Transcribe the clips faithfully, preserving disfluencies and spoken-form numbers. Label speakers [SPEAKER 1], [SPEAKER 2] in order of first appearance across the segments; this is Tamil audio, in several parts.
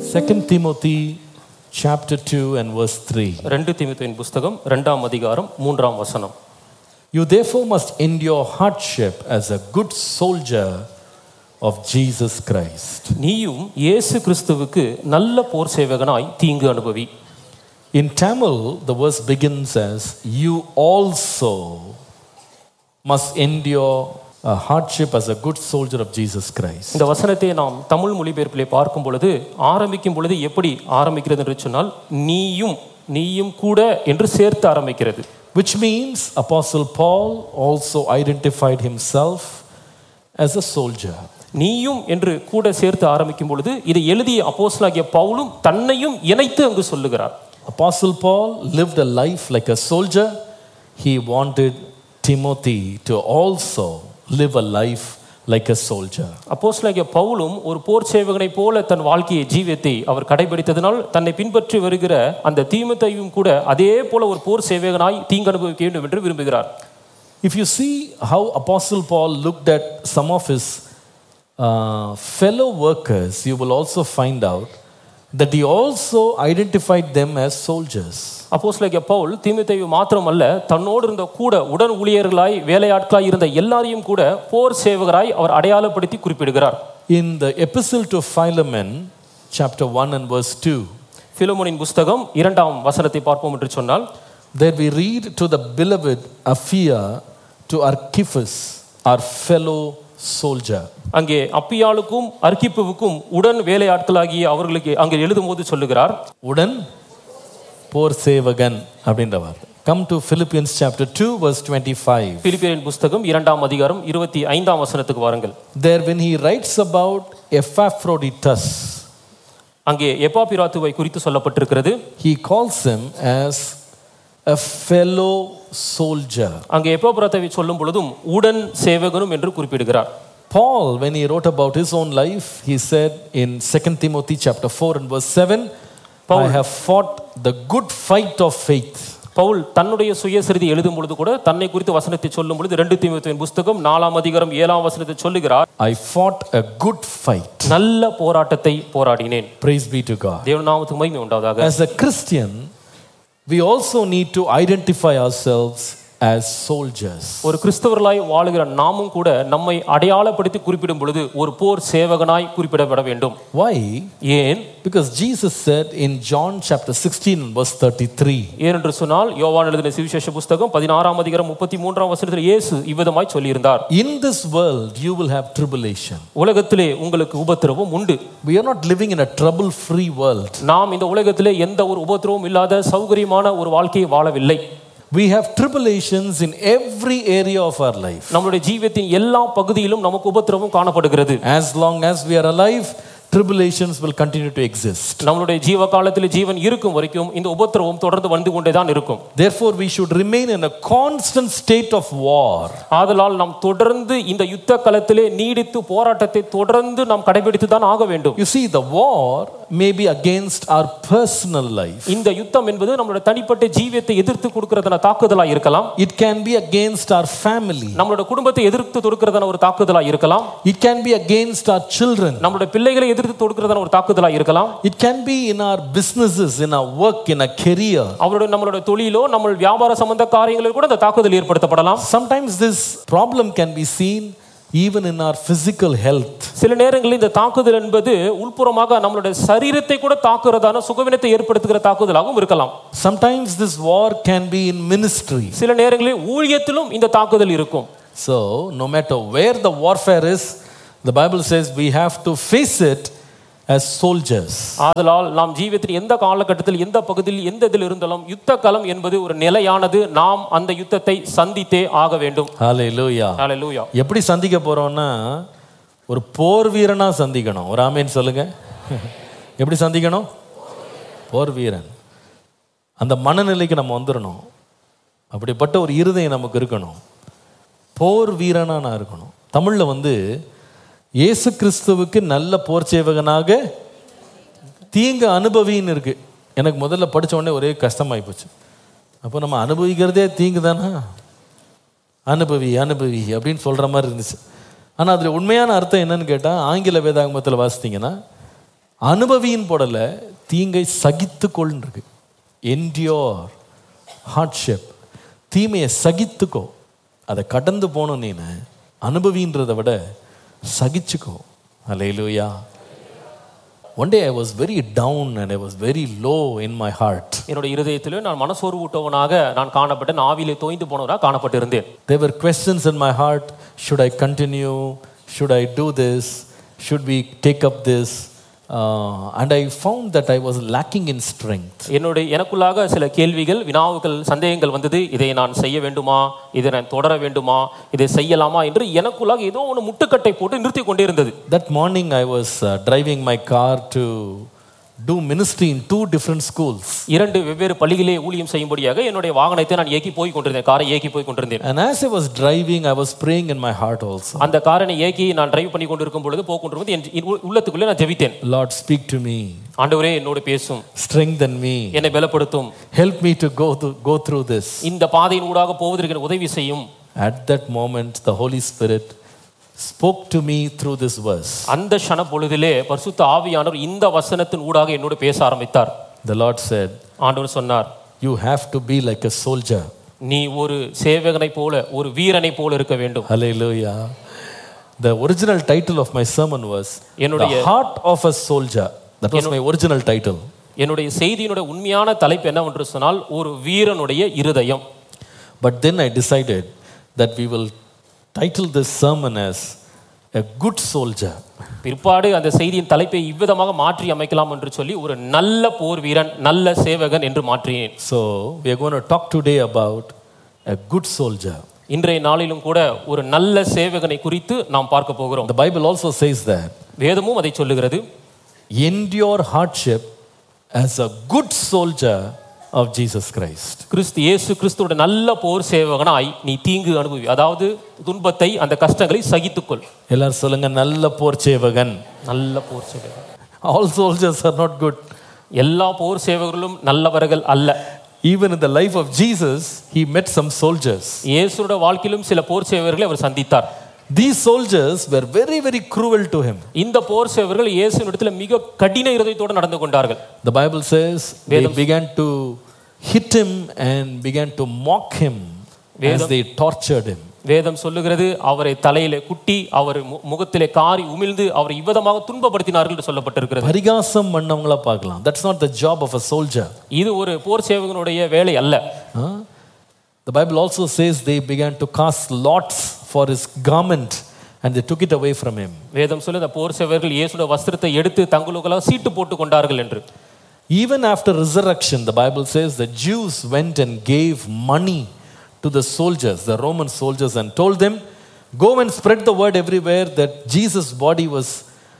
[SPEAKER 1] Second Timothy chapter two and verse three.
[SPEAKER 2] ரெண்டு தீமோத்தேயுவின் புத்தகம் இரண்டாம் அதிகாரம் மூன்றாம் வசனம்.
[SPEAKER 1] You therefore must endure hardship as a good soldier of Jesus Christ.
[SPEAKER 2] நீயும் இயேசு கிறிஸ்துவுக்கு நல்ல போர் சேவகனாய் தீங்கு அனுபவி.
[SPEAKER 1] In Tamil, the verse begins as, you also must endure a hardship as a good soldier of Jesus Christ.
[SPEAKER 2] இந்த வசனத்தை நாம் தமிழ் மொழிபெயர்ப்பிலே பார்க்கும் பொழுது ஆரம்பிக்கும் பொழுது எப்படி ஆரம்பிக்கிறது என்று சொன்னால் நீயும் நீயும் கூட என்று சேர்த்து ஆரம்பிக்கிறது.
[SPEAKER 1] Which means Apostle Paul also identified himself as a soldier.
[SPEAKER 2] நீயும் என்று கூட சேர்த்து ஆரம்பிக்கும் பொழுது இதை எழுதிய அப்போஸ்தலனாகிய பவுலும் தன்னையும் இணைத்து அங்கு சொல்லுகிறார்.
[SPEAKER 1] Apostle Paul lived a life like a soldier. He wanted Timothy to also live a life like a soldier.
[SPEAKER 2] அப்போஸ்தலனாகிய பவுலும் ஒரு போர் சேவகனை போல தன் வாழ்க்கையை ஜீவியத்தை அவர் கடைபிடித்ததனால் தன்னை பின்பற்றி வருகிற அந்த தீமோத்தேயுவும் கூட அதே போல ஒரு போர் சேவகனாய் தீங்கு அனுபவிக்க வேண்டும் என்று விரும்புகிறார்.
[SPEAKER 1] If you see how Apostle Paul looked at some of his uh, fellow workers, you will also find out that he also identified them as soldiers.
[SPEAKER 2] அப்போஸ்தலனாகிய பவுல் தீமோத்தேயு மாத்திரமல்ல தன்னோடு இருந்த கூட உடன் ஊழியர்களாய் வேலையாட்களாய் இருந்த எல்லாரையும் கூட போர் சேவகராய் அவர் அடையாளப்படுத்தி குறிப்பிடுகிறார்.
[SPEAKER 1] In the epistle to Philemon chapter one and verse two,
[SPEAKER 2] பிலமோனின் புத்தகம் இரண்டாம் வசனத்தை பார்ப்போம் என்று சொன்னால்,
[SPEAKER 1] there we read, to the beloved Apphia, to Archippus, our fellow soldier.
[SPEAKER 2] அங்கே அப்பியாளுக்கும் அர்க்கிப்புவுக்கும் உடன் வேலையாட்களாகிய அவர்களுக்கு அங்கே எழுதும்போது சொல்லுகிறார்,
[SPEAKER 1] உடன் போர் சேவகன் அப்படின்றவர். Come to Philippians chapter two verse twenty-five.
[SPEAKER 2] பிலிப்பியரின் புத்தகம் இரண்டாம் அதிகாரம் இருபத்தி ஐந்தாம் வசனத்துக்கு வாருங்கள்.
[SPEAKER 1] There when he writes about Epaphroditus,
[SPEAKER 2] அங்கே எப்பாப்பிராத்துவை குறித்து சொல்லப்பட்டிருக்கிறது.
[SPEAKER 1] he calls him as a fellow soldier.
[SPEAKER 2] அங்கே எப்பாப்பிராத்துவை சொல்லும் பொழுதும் உடன் சேவகனும் என்று குறிப்பிடுகிறார்.
[SPEAKER 1] Paul, when he wrote about his own life, he said in Second Timothy chapter four and verse seven, Paul, I have fought the good fight of faith.
[SPEAKER 2] Pavul தன்னுடைய சுயசரிதை எழுதும் பொழுது கூட தன்னை குறித்து வசனத்தை சொல்லும் பொழுது ரெண்டு தீமோத்தேயுவின் புத்தகம் நாலாம் அதிகாரம் ஏழாம் வசனத்தை சொல்லுகிறார்,
[SPEAKER 1] I fought a good fight.
[SPEAKER 2] நல்ல போராட்டத்தை போராடினேன்.
[SPEAKER 1] Praise be to God.
[SPEAKER 2] தேவ நாமத்துக்கு மகிமை உண்டாவதாக.
[SPEAKER 1] As a Christian, we also need to identify ourselves as soldiers.
[SPEAKER 2] ஒரு கிறிஸ்தவர்களாய் வாழுகிற நாமும் கூட நம்மை அடையாளப்படுத்தி குறிப்பிடும் பொழுது ஒரு போர் சேவகனாய் குறிப்பிடப்பட வேண்டும்.
[SPEAKER 1] Why?
[SPEAKER 2] ஏன்?
[SPEAKER 1] Because Jesus said in John chapter sixteen verse thirty-three.
[SPEAKER 2] ஏனென்று சொன்னால் யோவான் எழுதின சுவிசேஷ புத்தகம் பதினாறாம் அதிகாரம் முப்பத்தி மூன்றாம் வசனத்தில் இயேசு இவ்விதமாய் சொல்லியிருந்தார்,
[SPEAKER 1] In this world you will have tribulation.
[SPEAKER 2] உலகத்திலே உங்களுக்கு உபத்திரவம் உண்டு.
[SPEAKER 1] We are not living in a trouble-free world.
[SPEAKER 2] நாம் இந்த உலகத்திலே எந்த ஒரு உபத்திரவமும் இல்லாத சௌகரியமான ஒரு வாழ்க்கையை வாழவில்லை.
[SPEAKER 1] We have tribulations in every area of our life.
[SPEAKER 2] நம்முடைய ஜீவியத்தின் எல்லா பகுதியிலும் நமக்கு உபத்திரவம் காணப்படுகிறது.
[SPEAKER 1] As long as we are alive, tribulations will continue to exist.
[SPEAKER 2] நம்மளுடைய ஜீவ காலத்தில் ஜீவன் இருக்கும் வரைக்கும் இந்த உபத்திரவம் தொடர்ந்து வந்து கொண்டே தான் இருக்கும்.
[SPEAKER 1] Therefore we should remain in a constant state of war.
[SPEAKER 2] ஆதலால் நாம் தொடர்ந்து இந்த யுத்த களத்திலே நீடித்து போராட்டத்தை தொடர்ந்து நாம் கடைபிடித்து தான் ஆக வேண்டும்.
[SPEAKER 1] You see, the war may be against our personal life.
[SPEAKER 2] இந்த யுத்தம் என்பது நம்மளுடைய தனிப்பட்ட ஜீவியத்தை எதிர்த்து கொடுக்கிறதான தாக்குதலா இருக்கலாம்.
[SPEAKER 1] It can be against our family.
[SPEAKER 2] நம்மளுடைய குடும்பத்தை எதிர்த்து தொடுக்கிறதான ஒரு தாக்குதலா இருக்கலாம்.
[SPEAKER 1] It can be against our children.
[SPEAKER 2] நம்மளுடைய பிள்ளைகளை எதிர்த்து தொடுக்கிறதான ஒரு தாக்குதலா இருக்கலாம்.
[SPEAKER 1] It can be in our businesses, in our work, in our career.
[SPEAKER 2] அவருடைய நம்மளுடைய தொழிலோ நம்ம வியாபார சம்பந்த காரியங்களில் கூட இந்த தாக்குதல் ஏற்படுத்தப்படலாம்.
[SPEAKER 1] Sometimes this problem can be seen even in our physical health.
[SPEAKER 2] சில நேரங்களில் இந்த தாக்குதல் என்பது உள்புறமாக நம்மளுடைய சரீரத்தை கூட தாக்குறதான சுகவீனத்தை ஏற்படுத்துகிற தாக்குதலாகவும் இருக்கலாம்.
[SPEAKER 1] Sometimes this war can be in ministry.
[SPEAKER 2] சில நேரங்களில் ஊழியத்திலும் இந்த தாக்குதல் இருக்கும்.
[SPEAKER 1] So no matter where the warfare is, the Bible says we have to face it as soldiers.
[SPEAKER 2] ஆதலால் நாம் ஜீவியத்தின் எந்த காலகட்டத்தில் எந்த பகுதியில் எந்த இதில் இருந்தாலும் யுத்த களம் என்பது ஒரு நிலையானது. நாம் அந்த யுத்தத்தை சந்தித்தே ஆக வேண்டும்.
[SPEAKER 1] ஹalleluya.
[SPEAKER 2] ஹalleluya.
[SPEAKER 1] எப்படி சந்திக்க போறோம்னா ஒரு போர் வீரனா சந்திக்கணும். ஒரு ஆமென் சொல்லுங்க. எப்படி சந்திக்கணும்? போர் வீரன். அந்த மனநிலைக்கு நம்ம வந்துடணும். அப்படிப்பட்ட ஒரு இருதயம் நமக்கு இருக்கணும். போர் வீரனா நான் இருக்கணும். தமிழ்ல வந்து இயேசு கிறிஸ்துவுக்கு நல்ல போர் சேவகனாக தீங்கு அனுபவின்னு இருக்கு. எனக்கு முதல்ல படித்த உடனே ஒரே கஷ்டமாகி போச்சு. அப்போ நம்ம அனுபவிக்கிறதே தீங்கு தானா? அனுபவி அனுபவி அப்படின்னு சொல்கிற மாதிரி இருந்துச்சு. ஆனால் அதில் உண்மையான அர்த்தம் என்னன்னு கேட்டால் ஆங்கில வேதாகமத்தில் வாசித்தீங்கன்னா அனுபவியின் போடல, தீங்கை சகித்துக்கொள் இருக்கு. என்டியோர் ஹார்ட்ஷிப், தீமையை சகித்துக்கோ. அதை கடந்து போனோம். நீ அனுபவின்றதை விட சகிச்சுக்கோ. அல்லேலூயா. One day I was very down and I was very low in my heart.
[SPEAKER 2] என்னுடைய இருதயத்திலே நான் மனசோர்வூட்டவனாக நான் காணப்பட்டேன், ஆவியிலே தோய்ந்து போனவனாக காணப்பட்டிருந்தேன்.
[SPEAKER 1] There were questions in my heart. Should I continue? Should I do this? Should we take up this? Uh, and I found that I was lacking in strength.
[SPEAKER 2] என்னுடைய எனக்குள்ளாக சில கேள்விகள், வினாவுகள், சந்தேகங்கள் வந்தது. இதை நான் செய்ய வேண்டுமா, இதை நான் தொடர வேண்டுமா, இதை செய்யலாமா என்று எனக்குள்ளாக ஏதோ ஒன்று முட்டுக்கட்டை போட்டு நிறுத்தி கொண்டே இருந்தது.
[SPEAKER 1] That morning I was uh, driving my car to do ministry in two different schools.
[SPEAKER 2] இரண்டு வெவ்வேறு பள்ளிகளிலே ஊழியம் செய்யும்படியாக என்னுடைய வாகனத்தை நான் ஏக்கி போய் கொண்டிருந்தேன், காரை ஏக்கி போய் கொண்டிருந்தேன்.
[SPEAKER 1] And as I was driving, I was praying in my heart also.
[SPEAKER 2] அந்த காரை ஏக்கி நான் டிரைவ் பண்ணி கொண்டிருக்கும் பொழுது போய் கொண்டிருக்கும்போது என் உள்ளத்துக்குள்ளே நான் ஜெபித்தேன்.
[SPEAKER 1] Lord, speak to me.
[SPEAKER 2] ஆண்டவரே என்னோடு பேசும்,
[SPEAKER 1] strengthen me,
[SPEAKER 2] என்னை பலப்படுத்தும்,
[SPEAKER 1] help me to go to, go through this.
[SPEAKER 2] இந்த பாதையின் ஊடாக போவதற்கு உதவி செய்யும்.
[SPEAKER 1] At that moment the Holy Spirit spoke to me through this verse.
[SPEAKER 2] அந்த க்ஷண பொழுதிலே பரிசுத்த ஆவியானவர் இந்த வசனத்தின் ஊடாக என்னோடு பேச ஆரம்பித்தார்.
[SPEAKER 1] The Lord said,
[SPEAKER 2] ஆண்டவர் சொன்னார்,
[SPEAKER 1] you have to be like a soldier.
[SPEAKER 2] நீ ஒரு சேவகனை போல, ஒரு வீரனை போல இருக்க வேண்டும்.
[SPEAKER 1] Hallelujah. The original title of my sermon was
[SPEAKER 2] என்னுடைய
[SPEAKER 1] The Heart of a Soldier. That was my original title.
[SPEAKER 2] என்னுடைய செய்தியினுடைய உண்மையான தலைப்பு என்னவென்று சொன்னால், ஒரு வீரனுடைய இருதயம்.
[SPEAKER 1] But then I decided that we will title this sermon as a good soldier.
[SPEAKER 2] பிற்பாடு அந்த செய்தியின் தலைப்பை இவ்விதமாக மாற்றி அமைக்கலாம் என்று சொல்லி ஒரு நல்ல போர் வீரன், நல்ல சேவகன் என்று மாற்றினேன்.
[SPEAKER 1] So we are going to talk today about a good soldier.
[SPEAKER 2] இன்றைய நாளிலும் கூட ஒரு நல்ல சேவகனை குறித்து நாம் பார்க்க போகிறோம்.
[SPEAKER 1] The Bible also says that
[SPEAKER 2] வேதமும் அதை சொல்லுகிறது.
[SPEAKER 1] endure hardship as a good soldier of Jesus Christ.
[SPEAKER 2] கிறிஸ்து இயேசு கிறிஸ்துவோட நல்ல போர் சேவகனாய் நீ தீங்கு அனுபவி, அதாவது துன்பத்தை, அந்த கஷ்டங்களை சகித்துக்கொள்.
[SPEAKER 1] எல்லாரும் சொல்லுங்க, நல்ல போர் சேவகன்.
[SPEAKER 2] நல்ல போர் சேவகன்.
[SPEAKER 1] All soldiers are not good.
[SPEAKER 2] எல்லா போர் சேவகர்களும் நல்லவர்கள் அல்ல.
[SPEAKER 1] Even in the life of Jesus, he met some soldiers.
[SPEAKER 2] இயேசுவோட வாழ்க்கையிலும் சில போர் சேவகர்களை அவர் சந்தித்தார்.
[SPEAKER 1] These soldiers were very very cruel to him.
[SPEAKER 2] இந்த போர் சேவகர்கள் இயேசுவினிடத்தில் மிக கடின இருதயத்தோடு நடந்து கொண்டார்கள்.
[SPEAKER 1] The Bible says they began to hit him and began to mock him as they tortured him.
[SPEAKER 2] வேதம் சொல்லுகிறது, அவரை தலையிலே குட்டி, அவர் முகத்திலே காரி உமிழ்ந்து அவரை இவ்விதமாக துன்பப்படுத்தினார்கள் என்று சொல்லப்பட்டிருக்கிறது.
[SPEAKER 1] பரிகாசம் பண்ணவங்கள பார்க்கலாம். That's not the job of a soldier.
[SPEAKER 2] இது ஒரு போர் சேவகனுடைய வேலை அல்ல.
[SPEAKER 1] The Bible also says they began to cast lots for his garment and they took it away from him.
[SPEAKER 2] வேதம் சொல்லுது, போர் சேவகர்கள் இயேசுவோட வஸ்திரத்தை எடுத்து தங்களுக்குள்ள சீட்டு போட்டு கொண்டார்கள் என்று.
[SPEAKER 1] Even after resurrection, the Bible says the Jews went and gave money to the soldiers, the Roman soldiers, and told them, go and spread the word everywhere that Jesus' body was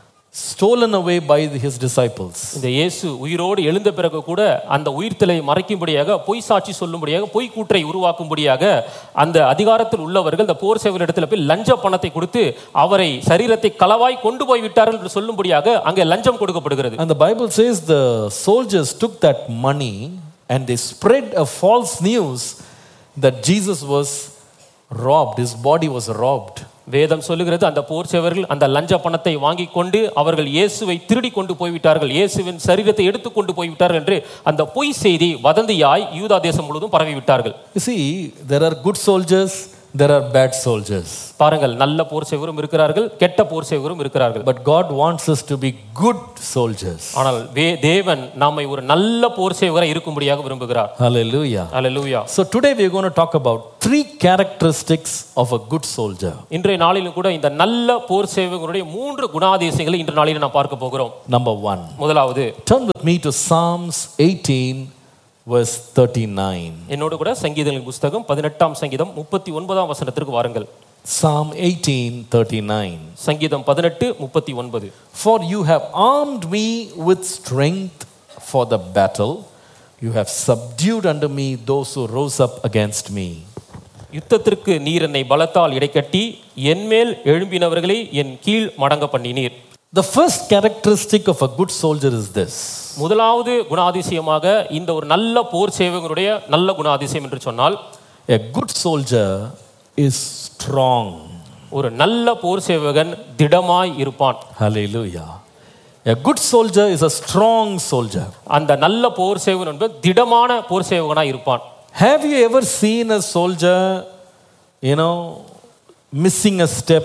[SPEAKER 1] stolen away by his disciples.
[SPEAKER 2] இந்த இயேசு உயிரோடு எழுந்த பிறகு கூட அந்த உயிர்த்தலை மறைக்கும்படியாக, பொய் சாட்சி சொல்லும்படியாக, பொய் கூற்றை உருவாக்கும்படியாக அந்த அதிகாரத்தில் உள்ளவர்கள் இந்த போர் சேவகரிடத்தில் போய் லஞ்ச பணத்தை கொடுத்து அவரை சரீரத்தை களவாய் கொண்டு போய் விட்டார்கள் என்று சொல்லும்படியாக அங்கே லஞ்சம் கொடுக்கப்படுகிறது.
[SPEAKER 1] And the Bible says the soldiers took that money and they spread a false news that Jesus was robbed, his body was robbed.
[SPEAKER 2] வேதம் சொல்லுகிறது, அந்த போர் சேவகர்கள் அந்த லஞ்ச பணத்தை வாங்கி கொண்டு அவர்கள் இயேசுவை திருடி கொண்டு போய்விட்டார்கள், இயேசுவின் சரீரத்தை எடுத்து கொண்டு போய்விட்டார்கள் என்று அந்த பொய் செய்தி வதந்தியாய் யூதா தேசம் முழுவதும் பரவி விட்டார்கள்.
[SPEAKER 1] You see, there are good soldiers, there are bad soldiers.
[SPEAKER 2] பாருங்கள், நல்ல போர் சேவகரும் இருக்கிறார்கள், கெட்ட போர் சேவகரும் இருக்கிறார்கள்.
[SPEAKER 1] But God wants us to be good soldiers.
[SPEAKER 2] ஆனால் தேவன் நம்மை ஒரு நல்ல போர் சேவகராய் இருக்கும்படியாக விரும்புகிறார்.
[SPEAKER 1] Hallelujah.
[SPEAKER 2] Hallelujah.
[SPEAKER 1] So today we are going to talk about three characteristics of a good soldier.
[SPEAKER 2] இன்றைய நாளிலும் கூட இந்த நல்ல போர் சேவகருடைய மூன்று குணாதிசயங்களை இன்றைய நாளில் நாம் பார்க்க போகிறோம்.
[SPEAKER 1] Number one.
[SPEAKER 2] முதலாவது,
[SPEAKER 1] turn with me to Psalms eighteen verse thirty-nine.
[SPEAKER 2] என்னோடு கூட சங்கீதங்களின் புத்தகம் பதினெட்டாம் சங்கீதம் முப்பத்தி ஒன்பதாம் வசனத்திற்கு வாருங்கள்.
[SPEAKER 1] Psalm eighteen thirty-nine.
[SPEAKER 2] சங்கீதம் பதினெட்டு முப்பத்தி ஒன்பது.
[SPEAKER 1] For you have armed me with strength for the battle, you have subdued unto me those who rose up against me.
[SPEAKER 2] யுத்தத்திற்கு நீர் என்னை பலத்தால் இடைக்கட்டி என்மேல் எழும்பினவர்களை என் கீழ் மடங்க பண்ணினீர்.
[SPEAKER 1] The first characteristic of a good soldier is this.
[SPEAKER 2] முதலாவது குணாதிசயமாக இந்த ஒரு நல்ல போர் சேவகனுடைய நல்ல குணாதிசயம் என்று சொன்னால்,
[SPEAKER 1] a good soldier is strong.
[SPEAKER 2] ஒரு நல்ல போர் சேவகன் திடமாய் இருப்பான்.
[SPEAKER 1] Hallelujah. A good soldier is a strong soldier.
[SPEAKER 2] அந்த நல்ல போர் சேவகன் என்பது திடமான போர் சேவகனா இருப்பான்.
[SPEAKER 1] Have you ever seen a soldier, you know, missing a step,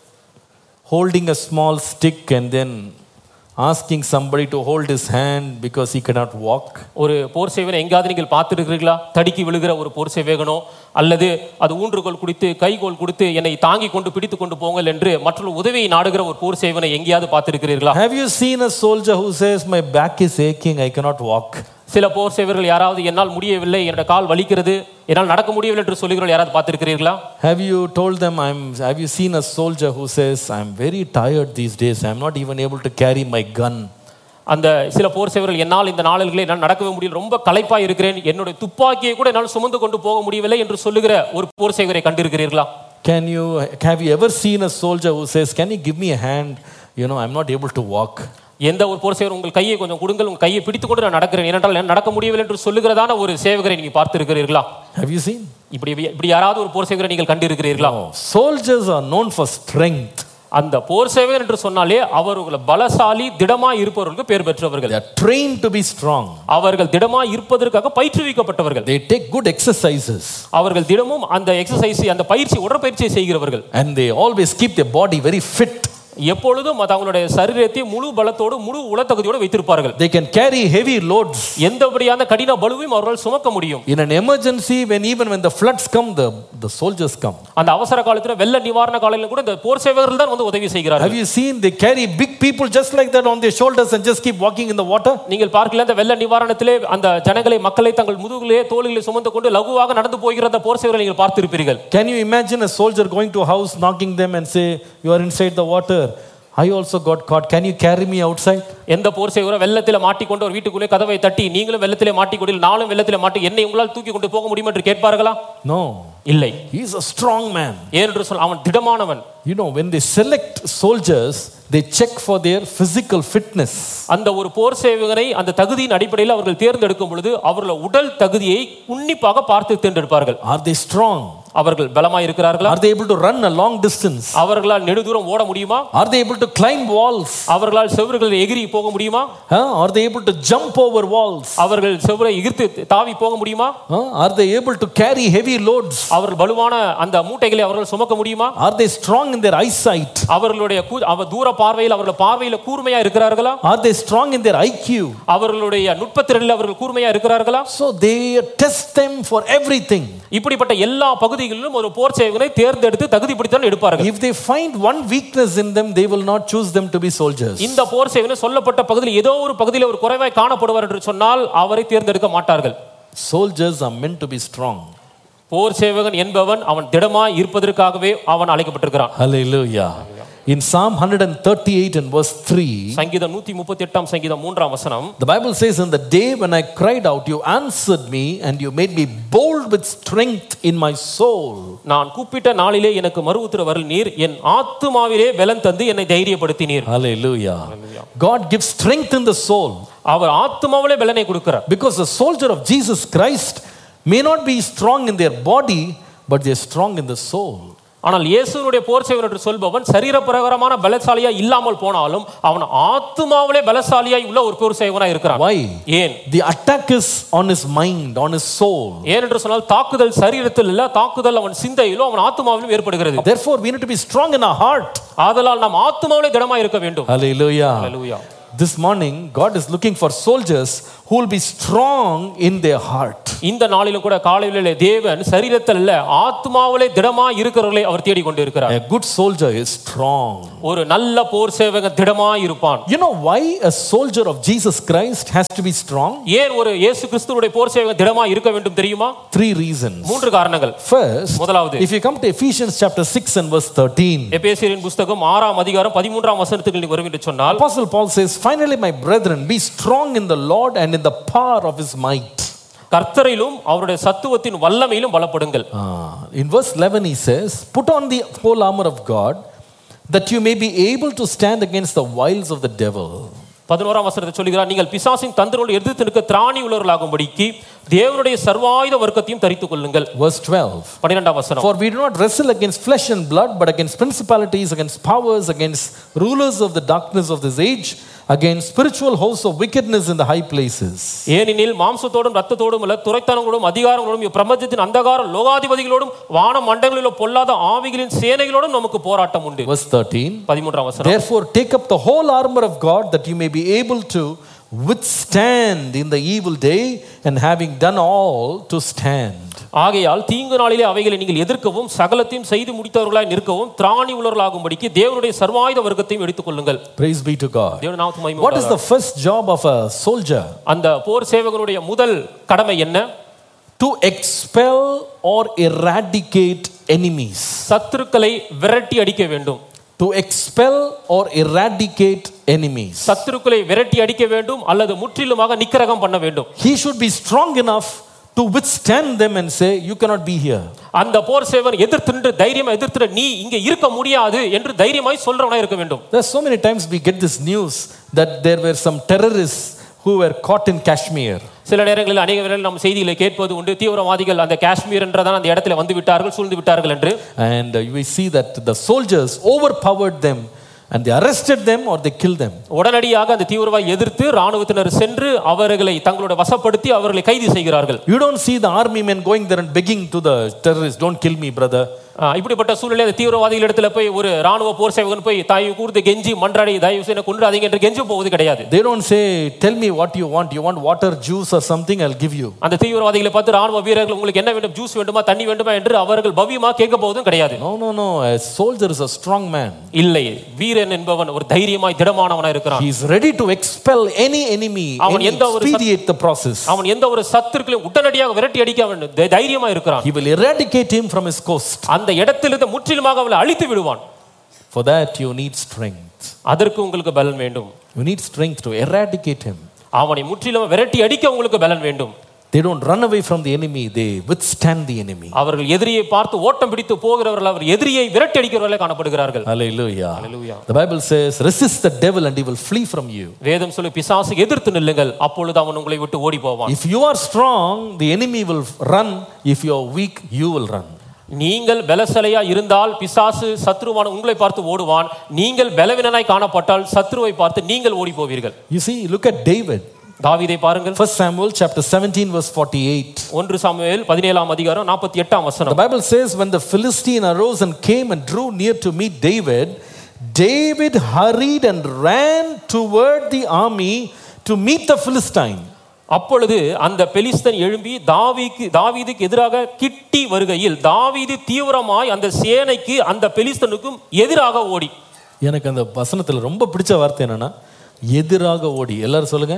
[SPEAKER 1] holding a small stick and then asking somebody to hold his hand because he cannot walk?
[SPEAKER 2] ஒரு போர் சேவகனை எங்காவது நீங்கள் பார்த்துருக்கிறீர்களா? தடுக்கி விழுகிற ஒரு போர் சேவகனோ அல்லது அது ஊன்றுகோல் கொடுத்து கைகோல் கொடுத்து என்னை தாங்கி கொண்டு பிடித்து கொண்டு போங்கள் என்று மற்றொரு உதவியை நாடுகிற ஒரு போர் சேவனை எங்கேயாவது பார்த்திருக்கிறீர்களா?
[SPEAKER 1] Have you seen a soldier who says my back is aching, I cannot walk?
[SPEAKER 2] சில போர் சேவர்கள் யாராவது என்னால் முடியவில்லை, என்னோட கால் வலிக்கிறது, என்னால் நடக்க முடியவில்லை என்று சொல்லுகிறவர்கள் யாராவது பார்த்திருக்கிறீர்களா?
[SPEAKER 1] Have you told them I'm have you seen a soldier who says I'm very tired these days, I'm not even able to carry my gun?
[SPEAKER 2] அந்த சில போர் சேவர்கள் என்னால் இந்த நாளிலே என்னால் நடக்கவே முடியல, ரொம்ப களைப்பா இருக்கிறேன், என்னுடைய துப்பாக்கியை கூட என்னால் சுமந்து கொண்டு போக முடியவில்லை என்று சொல்லுகிற ஒரு போர் சேவரை கண்டிருக்கிறீர்களா?
[SPEAKER 1] Can you have you ever seen a soldier who says can you give me a hand, you know I'm not able to walk?
[SPEAKER 2] எந்த ஒரு போர் சேவர் உங்கள் கையை கொஞ்சம் கொடுங்கள், உங்கள் கையை பிடித்து கொண்டு நான் நடக்கிறேன், ஏனென்றால் நான் நடக்க முடியவில்லை என்று சொல்லுகிறதான ஒரு சேவகரை நீங்க பார்த்திருக்கிறீர்களா?
[SPEAKER 1] Have you seen?
[SPEAKER 2] இப்படி இப்படி யாராவது ஒரு போர் சேவகரை நீங்கள் கண்டிருக்கிறீர்களா?
[SPEAKER 1] No. Soldiers are known for strength.
[SPEAKER 2] அந்த போர் சேவகர் என்று சொன்னாலே அவர்கள் பலசாலி திடமாய் இருப்பவர்களுக்கு பேர் பெற்றவர்கள்.
[SPEAKER 1] They are trained to be strong.
[SPEAKER 2] அவர்கள் திடமாய் இருப்பதற்காக பயிற்றுவிக்கப்பட்டவர்கள்.
[SPEAKER 1] They take good exercises.
[SPEAKER 2] அவர்கள் தினமும் அந்த எக்சர்சைஸ் அந்த பயிற்சி உடற்பயிற்சியை செய்கிறவர்கள்.
[SPEAKER 1] And they always keep their body very fit.
[SPEAKER 2] எப்பொழுதும் அவங்களுடைய சரீரத்தை முழு பலத்தோடு முழு உளத்தகுதியோடு வைத்திருப்பார்கள்.
[SPEAKER 1] They can carry heavy loads.
[SPEAKER 2] எந்தபடியான கடின பளுவையும் அவர்கள் சுமக்க முடியும்.
[SPEAKER 1] In an emergency, when even when the floods come, the the soldiers come.
[SPEAKER 2] அந்த அவசர காலத்துல வெள்ள நிவாரண காலங்களில் கூட இந்த போர் சேவகர்கள் தான் வந்து உதவி செய்கிறார்கள்.
[SPEAKER 1] Have you seen they carry big people just like that on their shoulders and just keep walking in the water?
[SPEAKER 2] நீங்கள் பார்க்கல அந்த வெள்ள நிவாரணத்திலே அந்த ஜனங்களை மக்களை தங்கள் முதுகிலே தோளிலே சுமந்து கொண்டு லகுவாக நடந்து போகிற அந்த போர் சேவகர்களை நீங்கள் பார்த்திருப்பீர்கள்.
[SPEAKER 1] Can you imagine a soldier going to a house, knocking them and say, "You are inside the water. I also got caught. Can you carry me outside?"
[SPEAKER 2] எந்த போர் சேவகர் வெள்ளத்திலே மாட்டிக்கொண்டு ஒரு வீட்டுக்குள்ளே கதவை தட்டி நீங்களும் வெள்ளத்திலே மாட்டிக்கொண்டு நானும் வெள்ளத்திலே மாட்டி என்னை உங்களால் தூக்கி கொண்டு போக முடியும் என்று கேட்பார்களா?
[SPEAKER 1] No.
[SPEAKER 2] இல்லை.
[SPEAKER 1] He is a strong man.
[SPEAKER 2] ஏனென்று சொன்னால் அவன் திடமானவன்.
[SPEAKER 1] You know, when they select soldiers, they check for their physical fitness.
[SPEAKER 2] அந்த ஒரு போர் சேவகரை அந்த தகுதியின் அடிப்படையில் அவர்கள் தேர்ந்தெடுக்கும் பொழுது அவர்கள் உடல் தகுதியை உன்னிப்பாக பார்த்து தேர்ந்தெடுப்பார்கள்.
[SPEAKER 1] Are they strong?
[SPEAKER 2] அவர்கள் பலமாய் இருக்கிறார்களா?
[SPEAKER 1] Are they able to run a long distance?
[SPEAKER 2] அவர்களால் நெடுதூரம் ஓட முடியுமா?
[SPEAKER 1] Are they able to climb walls?
[SPEAKER 2] அவர்களால் செவறுகளை எகிரி போக முடியுமா?
[SPEAKER 1] Huh? Are they able to jump over walls?
[SPEAKER 2] அவர்கள் செவரை எகிர்த்து தாவி போக முடியுமா?
[SPEAKER 1] Huh? Are they able to carry heavy loads?
[SPEAKER 2] அவர்கள் பலுவான அந்த மூட்டைகளை அவர்கள் சுமக்க முடியுமா?
[SPEAKER 1] Are they strong in their eyesight?
[SPEAKER 2] அவர்களுடைய அவ தூர பார்வையில் அவர்கள் பார்வையில கூர்மையா இருக்கிறார்களா?
[SPEAKER 1] Are they strong in their I Q?
[SPEAKER 2] அவர்களுடைய நுட்பத்திறனில் அவர்கள் கூர்மையா இருக்கிறார்களா?
[SPEAKER 1] So they test them for everything.
[SPEAKER 2] இப்படிப்பட்ட எல்லா பகுதிகளிலும் ஒரு போர் சேவகனை தேர்ந்தெடுத்து தகுதிப்படுத்தி எடுப்பார்கள்.
[SPEAKER 1] If they find one weakness in them, they will not choose them to be soldiers.
[SPEAKER 2] இந்த போர் சேவகனை சொல்லப்பட்ட பகுதியில் ஏதோ ஒரு பகுதியில் ஒரு குறைவாய் காணப்படுவார் என்று சொன்னால் அவரை தேர்ந்தெடுக்க மாட்டார்கள்.
[SPEAKER 1] Soldiers are meant to be strong.
[SPEAKER 2] போர் சேவகன் என்பவன் அவன் திடமாய் இருப்பதற்காகவே அவன் அழைக்கப்பட்டிருக்கிறான்.
[SPEAKER 1] Hallelujah. In Psalm one thirty-eight and verse three,
[SPEAKER 2] சங்கீதம் நூற்று முப்பத்தி எட்டு சங்கீதம் மூன்றாம் வசனம்,
[SPEAKER 1] the Bible says, "In the day when I cried out, you answered me, and you made me bold with strength in my soul."
[SPEAKER 2] நான் கூப்பிட்ட நாளிலே எனக்கு மறுஉத்தரவு நீர் என் ஆத்துமாவிலே பலம் தந்து என்னை தைரியப்படுத்தினீர்.
[SPEAKER 1] Hallelujah. God gives strength in the soul.
[SPEAKER 2] அவர் ஆத்துமாவிலே பலனை கொடுக்கிறார்.
[SPEAKER 1] Because the soldier of Jesus Christ may not be strong in their body, but they are strong in the soul.
[SPEAKER 2] ஆனால் இயேசுவுடைய போர் சேவகன் என்று சொல்பவன் சரீர பிரகாரமான பலசாலியா இல்லாமல் போனாலும் அவன் ஆத்துமாவிலே பலசாலியாய் உள்ள ஒரு போர் சேவகனாய் இருக்கிறான்.
[SPEAKER 1] Why?
[SPEAKER 2] ஏன்?
[SPEAKER 1] The attack is on his mind, on his soul.
[SPEAKER 2] ஏனென்று சொன்னால் தாக்குதல் சரீரத்தில் இல்ல, தாக்குதல் அவன் சிந்தையிலும் அவன் ஆத்துமாவிலும் ஏற்படுகிறது.
[SPEAKER 1] Therefore we need to be strong in our heart.
[SPEAKER 2] ஆதலால் நாம் ஆத்துமாவிலே திடமாய் இருக்க வேண்டும்.
[SPEAKER 1] Hallelujah.
[SPEAKER 2] Hallelujah.
[SPEAKER 1] This morning God is looking for soldiers who will be strong in their heart.
[SPEAKER 2] இந்த நாளிலும் கூட காலையிலே தேவன் சரீரத்தில் இல்ல ஆத்துமாவிலே திடமாய் இருக்கிறவர்களை அவர் தேடிக் கொண்டு இருக்கிறார்.
[SPEAKER 1] A good soldier is strong.
[SPEAKER 2] ஒரு நல்ல போர் சேவகன் திடமாய் இருப்பான்.
[SPEAKER 1] You know why a soldier of Jesus Christ has to be strong?
[SPEAKER 2] ஏன் ஒரு இயேசு கிறிஸ்துவுடைய போர் சேவகன் திடமாய் இருக்க வேண்டும் தெரியுமா?
[SPEAKER 1] Three reasons.
[SPEAKER 2] மூன்று காரணங்கள்.
[SPEAKER 1] First,
[SPEAKER 2] முதலாவது,
[SPEAKER 1] if you come to Ephesians chapter six and verse thirteen,
[SPEAKER 2] எபேசியரின் புத்தகம் ஆறாம் அதிகாரம் பதிமூன்றாம் வசனத்துக்கு நீங்கள் வருவீங்க சொன்னால்,
[SPEAKER 1] Apostle Paul says, "Finally my brethren, be strong in the Lord and in the power of his might."
[SPEAKER 2] கர்த்தரிலும் அவருடைய சத்துவத்தின் வல்லமையிலும் பலப்படுங்கள்.
[SPEAKER 1] Ah, in verse eleven he says, "Put on the whole armor of God, that you may be able to stand against the wiles of the devil."
[SPEAKER 2] பதினோராம் வசனத்தை சொல்கிறார், நீங்கள் பிசாசின் தந்திரங்களை எதிர்த்து நிற்க திராணி உள்ளவர்களாகும்படிக்கு தேவனுடைய சர்வாயுத வர்க்கத்தையும் தரித்துக் கொள்ளுங்கள்.
[SPEAKER 1] Verse twelve,
[SPEAKER 2] பன்னிரண்டாம் வசனம்,
[SPEAKER 1] "For we do not wrestle against flesh and blood, but against principalities, against powers, against rulers of the darkness of this age, against spiritual hosts of wickedness in the high places.
[SPEAKER 2] ஏனெனில் மாம்சத்தோடும் இரத்தத்தோடும் அல்ல துரைத்தனங்களோடும் அதிகாரங்களோடும் பிரபஞ்சத்தின் அந்தகார லோகாதிபதிகளோடும் வான மண்டலங்களில் பொல்லாத ஆவிகளின் சேனைகளோடும் நமக்கு போராட்டம் உண்டு.
[SPEAKER 1] Verse thirteen.
[SPEAKER 2] பதிமூன்றாம் வசனம்.
[SPEAKER 1] Therefore take up the whole armor of God that you may be able to withstand in the evil day, and having done all to stand.
[SPEAKER 2] ஆகையால் தீங்கு நாளிலே அவைகளை நீங்கள் எதிர்க்கவும் சகலத்தையும் செய்து முடித்தவர்களாய் நிற்கவும் திராணி உள்ளவர்களாகும்படிக்கு தேவனுடைய சர்வாயுத வர்க்கத்தையும் எடுத்துக் கொள்ளுங்கள்.
[SPEAKER 1] Praise be to God.
[SPEAKER 2] தேவனுடைய நாமத்துக்கு மகிமை
[SPEAKER 1] What is the first job of a soldier?
[SPEAKER 2] அந்த போர் சேவகனுடைய முதல் கடமை என்ன?
[SPEAKER 1] To expel or eradicate enemies.
[SPEAKER 2] சத்துருக்களை விரட்டி அடிக்க வேண்டும்.
[SPEAKER 1] To expel or eradicate enemies.
[SPEAKER 2] சத்துருக்களை விரட்டி அடிக்க வேண்டும் அல்லது முற்றிலுமாக நிக்கிரகம் பண்ண வேண்டும்.
[SPEAKER 1] He should be strong enough to withstand them and say, you cannot be here.
[SPEAKER 2] அந்த போர் சேவகன் எதிர்த்து நின்று தைரியமா எதிர்த்து நீ இங்க இருக்க முடியாது என்று தைரியமாய் சொல்றவனா இருக்க வேண்டும்.
[SPEAKER 1] There are so many times we get this news that there were some terrorists who were caught in Kashmir.
[SPEAKER 2] சில நேரங்களில் அநேக வேளைகளில் நம்ம செய்திகளை கேட்பது உண்டு, தீவிரவாதிகள் அந்த காஷ்மீர் என்றதான் அந்த இடத்துல வந்து விட்டார்கள், சூழ்ந்து விட்டார்கள் என்று.
[SPEAKER 1] And uh, we see that the soldiers overpowered them and they arrested them or they killed them.
[SPEAKER 2] உடனடியாக அந்த தீவிரவாதி எதிர்த்து ராணுவத்தினர் சென்று அவர்களை தங்களோட வசப்படுத்தி அவர்களை கைது செய்கிறார்கள்.
[SPEAKER 1] You don't see the army men going there and begging to the terrorists, don't kill me brother.
[SPEAKER 2] இப்படிப்பட்ட சூழ்நிலை அந்த தீவிரவாதிகள் இடத்துல போய் ஒரு ராணுவ போர் சேவகன் போய் தாய் கூர்ந்து கெஞ்சி மன்றாடி தயவு செய்து கொன்றாதீங்க என்று கெஞ்சி போவது கிடையாது.
[SPEAKER 1] They don't say tell me what you want, you want water, juice or something, I'll give you.
[SPEAKER 2] அந்த தீவிரவாதிகளை பார்த்து ராணுவ வீரர்கள் உங்களுக்கு என்ன வேண்டும், ஜூஸ் வேண்டுமா தண்ணி வேண்டுமா என்று அவர்கள் பவ்யமா கேட்க போவதும் கிடையாது.
[SPEAKER 1] No no no, a soldier is a strong man.
[SPEAKER 2] இல்லை, வீரன் என்பவன் ஒரு தைரியமாய் திடமானவனாய் இருக்கிறான்.
[SPEAKER 1] He is ready to expel any enemy and expedite the process.
[SPEAKER 2] அவன் எந்த ஒரு சத்துருக்களையும் உடனடியாக விரட்டி அடிக்க வேண்டும் தைரியமாய் இருக்கிறான்.
[SPEAKER 1] He will eradicate him from his coast.
[SPEAKER 2] அந்த இடத்திலிருந்து முற்றிலுமாக அவளை அழித்து விடுவான்.
[SPEAKER 1] For that you need strength.
[SPEAKER 2] அதற்கு உங்களுக்கு பலன் வேண்டும்.
[SPEAKER 1] You need strength to eradicate him.
[SPEAKER 2] அவனை முற்றிலும் விரட்டி அடிக்க உங்களுக்கு பலன் வேண்டும்.
[SPEAKER 1] They don't run away from the enemy, they withstand the enemy.
[SPEAKER 2] அவர்கள் எதிரியை பார்த்து ஓட்டம் பிடித்து போகிறவர்கள் அவர் எதிரியை விரட்டி அடிக்கிறவர்களாக காணப்படுகிறார்கள்.
[SPEAKER 1] Hallelujah. Hallelujah. The Bible says resist the devil and he will flee from you.
[SPEAKER 2] வேதம் சொல்லு பிசாசுக்கு எதிர்த்து நில்லுங்கள் அப்பொழுது அவன் உங்களை விட்டு ஓடி போவான்.
[SPEAKER 1] If you are strong, the enemy will run. If you are weak, you will run.
[SPEAKER 2] நீங்கள் பலசாலியா இருந்தால் பிசாசு சத்ருவான உங்களை பார்த்து ஓடுவான். நீங்கள் பலவீனனாய் காணப்பட்டால் சத்ருவை பார்த்து நீங்கள் ஓடி போவீர்கள்.
[SPEAKER 1] You see, look at David.
[SPEAKER 2] தாவீதை பாருங்கள்.
[SPEAKER 1] First Samuel chapter seventeen verse forty-eight.
[SPEAKER 2] ஒன்று சாமுவேல் பதினேழாம் அதிகாரம் நாற்பத்தி எட்டாம் வசனம்.
[SPEAKER 1] The Bible says when the Philistine arose and came and drew near to meet David, David hurried and ran toward the army to meet the Philistine.
[SPEAKER 2] அப்பொழுது அந்த பெலிஸ்தன் எழும்பி தாவீதுக்கு தாவீதுக்கு எதிராக கிட்டி வருகையில் தாவீது தீவிரமாய் அந்த சேனைக்கு அந்த பெலிஸ்தனுக்கும் எதிராக ஓடி.
[SPEAKER 1] எனக்கு அந்த வசனத்துல ரொம்ப பிடிச்ச வார்த்தை என்னன்னா எதிராக ஓடி. எல்லாரும் சொல்லுங்க.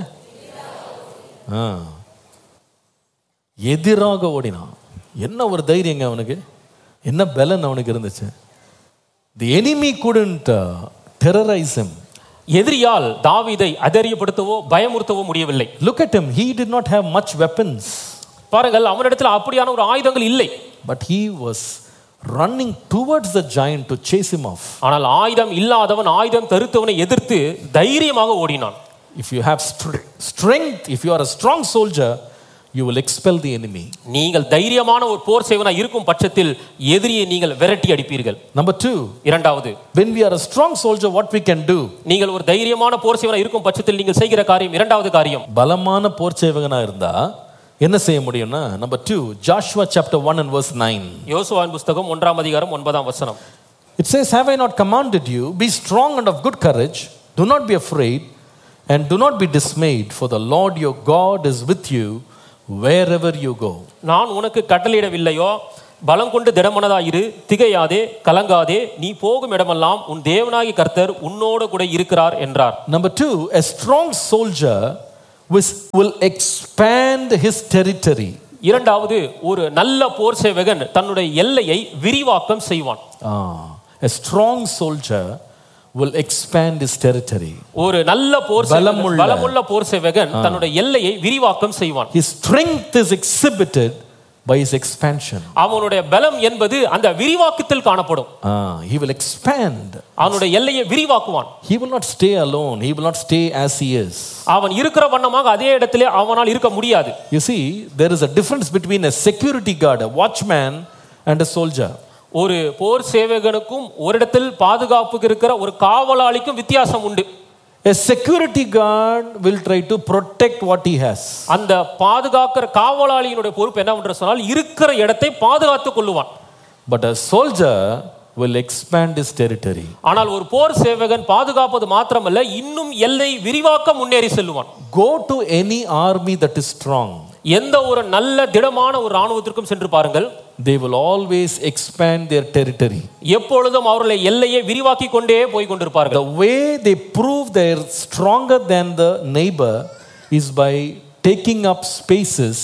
[SPEAKER 1] எதிராக ஓடினான். என்ன ஒரு தைரியங்க அவனுக்கு, என்ன பலன் அவனுக்கு இருந்துச்சு. The enemy couldn't uh, terrorize him.
[SPEAKER 2] எதிரியால் தாவீதை அதரியப்படுத்தவோ பயமுறுத்தவோ முடியவில்லை.
[SPEAKER 1] Look at him, he did not have much weapons.
[SPEAKER 2] பாருங்கள், அவனிடத்தில் அப்படியான ஒரு ஆயுதங்கள் இல்லை.
[SPEAKER 1] But he was running towards the giant to chase him off.
[SPEAKER 2] ஆனால் ஆயுதம் இல்லாதவன் ஆயுதம் தரித்தவனை எதிர்த்து தைரியமாக ஓடினான்.
[SPEAKER 1] If you have strength, if you are a strong soldier, you will expel the enemy.
[SPEAKER 2] நீங்கள் தைரியமான ஒரு போர் சேவகனாக இருக்கும் பட்சத்தில் எதிரியை நீங்கள் விரட்டி அடிப்பீர்கள்.
[SPEAKER 1] Number two,
[SPEAKER 2] இரண்டாவது,
[SPEAKER 1] when we are a strong soldier, what we can do?
[SPEAKER 2] நீங்கள் ஒரு தைரியமான போர் சேவகனாக இருக்கும் பட்சத்தில் நீங்கள் செய்கிற காரியம் இரண்டாவது காரியம்.
[SPEAKER 1] பலமான போர் சேவகனா இருந்தா என்ன செய்ய முடியும்னா, number two, Joshua chapter one and verse nine.
[SPEAKER 2] யோசுவாவின் புத்தகம் ஒன்றாம் அதிகாரம் ஒன்பதாம் வசனம்.
[SPEAKER 1] It says, have I not commanded you, be strong and of good courage, do not be afraid and do not be dismayed, for the Lord your God is with you wherever you go.
[SPEAKER 2] நான் உனக்கு கட்டளையிடவில்லையோ, பலம் கொண்டு திடமனதாயிரு, திகையாதே, கலங்காதே, நீ போகும் இடமெல்லாம் உன் தேவனாகிய கர்த்தர் உன்னோடு கூட இருக்கிறார் என்றார்.
[SPEAKER 1] Number two, a strong soldier will expand his territory.
[SPEAKER 2] இரண்டாவது, ஒரு நல்ல போர் சேவகன் தன்னுடைய எல்லையை விரிவாக்கம் செய்வான்.
[SPEAKER 1] A strong soldier will expand his territory.
[SPEAKER 2] ஒரு நல்ல போர் சேவகன், பலமுள்ள போர் சேவகன் தன்னுடைய எல்லையை விரிவாக்கம் செய்வான்.
[SPEAKER 1] His strength is exhibited by his expansion.
[SPEAKER 2] அவனுடைய பலம் என்பது அந்த விரிவாக்கத்தில் காணப்படும்.
[SPEAKER 1] He will expand.
[SPEAKER 2] அவனுடைய எல்லையை விரிவாக்குவான்.
[SPEAKER 1] He will not stay alone. He will not stay as he is.
[SPEAKER 2] அவன் இருக்கிற வண்ணமாக அதே இடத்திலே அவனால் இருக்க முடியாது.
[SPEAKER 1] You see, there is a difference between a security guard, a watchman, and a soldier.
[SPEAKER 2] ஒரு போர் சேவகனுக்கும் ஒரு இடத்தில் பாதுகாப்புக்கு இருக்கிற ஒரு காவலாளிக்கும் வித்தியாசம் உண்டு.
[SPEAKER 1] A security guard will try to protect what he has.
[SPEAKER 2] அந்த பாதுகாக்கிற காவலாளியினுடைய பொறுப்பு என்னவென்று சொன்னால் இருக்கிற இடத்தை பாதுகாத்துக் கொள்ளுவான்.
[SPEAKER 1] But a soldier will expand his territory.
[SPEAKER 2] ஆனால் ஒரு போர் சேவகன் பாதுகாப்பது மாத்திரமல்ல, இன்னும் எல்லை விரிவாக்க முன்னேறி செல்லுவான்.
[SPEAKER 1] Go to any army that is strong.
[SPEAKER 2] எந்த ஒரு நல்ல திடமான ஒரு ராணுவத்திற்கும் சென்று பாருங்கள்.
[SPEAKER 1] They will always expand their territory.
[SPEAKER 2] எப்பொழுதும் அவர்களை எல்லையை விரிவாக்கி கொண்டே போய் கொண்டிருப்பார்கள்.
[SPEAKER 1] The way they prove they are stronger than the neighbor is by taking up spaces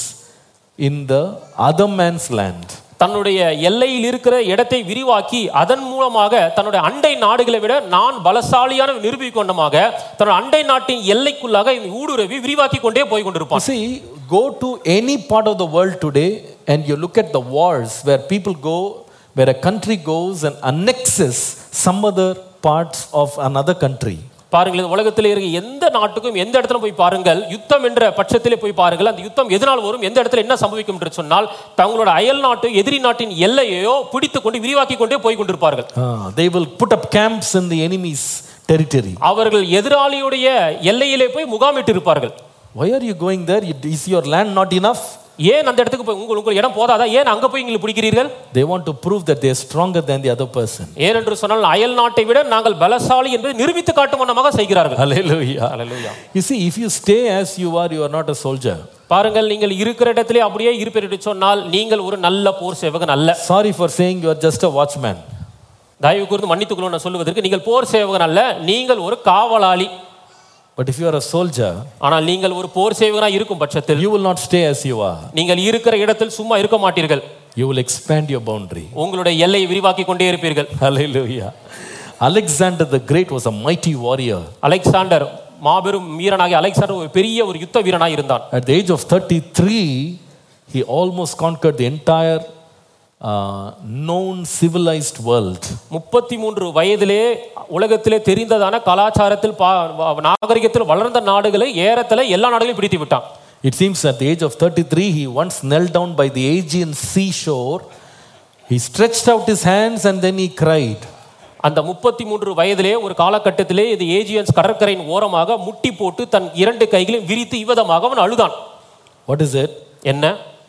[SPEAKER 1] in the other man's land.
[SPEAKER 2] தன்னுடைய எல்லையில் இருக்கிற இடத்தை விரிவாக்கி அதன் மூலமாக தன்னுடைய அண்டை நாடுகளை விட நான் பலசாலியான நிரூபிக்கொண்டமாக தன்னுடைய அண்டை நாட்டின் எல்லைக்குள்ளாக ஊடுருவி விரிவாக்கி கொண்டே போய் கொண்டிருப்பான்.
[SPEAKER 1] See, go to any part of the world today and you look at the wars where people go, where a country goes and annexes some other parts of another country.
[SPEAKER 2] பாருங்கள், உலகத்தில் இருக்க எந்த நாட்டுக்கும் எந்த இடத்துல போய் பாருங்கள், யுத்தம் என்ற பட்சத்திலே போய் பாருங்கள், அந்த யுத்தம் எதனால் வரும், எந்த இடத்துல என்ன சம்பவிக்கும் என்று சொன்னால் தங்களோட அயல் நாட்டு எதிரி நாட்டின் எல்லையோ பிடித்துக் கொண்டு விரிவாக்கி கொண்டே போய் கொண்டிருப்பார்கள்.
[SPEAKER 1] They will put up camps in the enemy's territory.
[SPEAKER 2] அவர்கள் எதிராளியுடைய எல்லையிலே போய் முகாமிட்டு இருப்பார்கள்.
[SPEAKER 1] Why are you going there? Is your land not enough?
[SPEAKER 2] ஏன் அந்த இடத்துக்கு போய் உங்கள் உங்கள் இடம் போதாதா, ஏன் அங்க போய் நீங்கள் பிடிக்கிறீர்கள்?
[SPEAKER 1] They want to prove that they are stronger than the other person.
[SPEAKER 2] ஏனென்று சொன்னால் அயல் நாட்டை விட நாங்கள் பலசாலி என்பதை நிரூபித்து காட்டும் வண்ணமாக செய்கிறார்கள்.
[SPEAKER 1] Hallelujah.
[SPEAKER 2] Hallelujah.
[SPEAKER 1] You see, if you stay as you are, you are not a soldier.
[SPEAKER 2] பாருங்கள், நீங்கள் இருக்கிற இடத்திலே அப்படியே இருப்பீர் என்று சொன்னால் நீங்கள் ஒரு நல்ல போர் சேவகன் அல்ல.
[SPEAKER 1] Sorry for saying you are just a watchman.
[SPEAKER 2] தயவு கூர்ந்து மன்னித்துக் கொள்ளுங்கள் நான் சொல்வதற்கு, நீங்கள் போர் சேவகன் அல்ல, நீங்கள் ஒரு காவலாளி.
[SPEAKER 1] But if you are a soldier,
[SPEAKER 2] ஆனால் நீங்கள் ஒரு போர் சேவகனாக இருக்கும் பட்சத்தில்
[SPEAKER 1] you will not stay as you are.
[SPEAKER 2] நீங்கள் இருக்கிற இடத்தில் சும்மா இருக்க மாட்டீர்கள்.
[SPEAKER 1] You will expand your boundary.
[SPEAKER 2] உங்களுடைய எல்லையை விரிவாக்கி கொண்டே இருப்பீர்கள்.
[SPEAKER 1] Hallelujah. Alexander the Great was a mighty warrior.
[SPEAKER 2] Alexander மாபெரும் வீரனாகிய அலெக்சாண்டர் ஒரு பெரிய ஒரு யுத்த வீரனாக இருந்தான்.
[SPEAKER 1] At the age of thirty-three, he almost conquered the entire uh, known civilized world.
[SPEAKER 2] முப்பத்தி மூன்று வயதிலே உலகத்திலே தெரிந்ததான கலாச்சாரத்தில் நாகரிகத்தில் வளர்ந்த நாடுகளை ஏறத்தல எல்லா நாடுகளையும் பிடித்து விட்டான்.
[SPEAKER 1] It seems at the age of thirty-three, he once knelt down by the Aegean seashore. He stretched out his hands and then he cried.
[SPEAKER 2] அந்த முப்பத்தி மூன்று வயதிலே ஒரு காலகட்டத்திலே இது ஏஜியன்ஸ் கடற்கரையின் ஓரமாக முட்டி போட்டு தன் இரண்டு கைகளையும் விரித்து இவ்விதமாக அவன் அழுதான்.
[SPEAKER 1] What is it?
[SPEAKER 2] என்ன?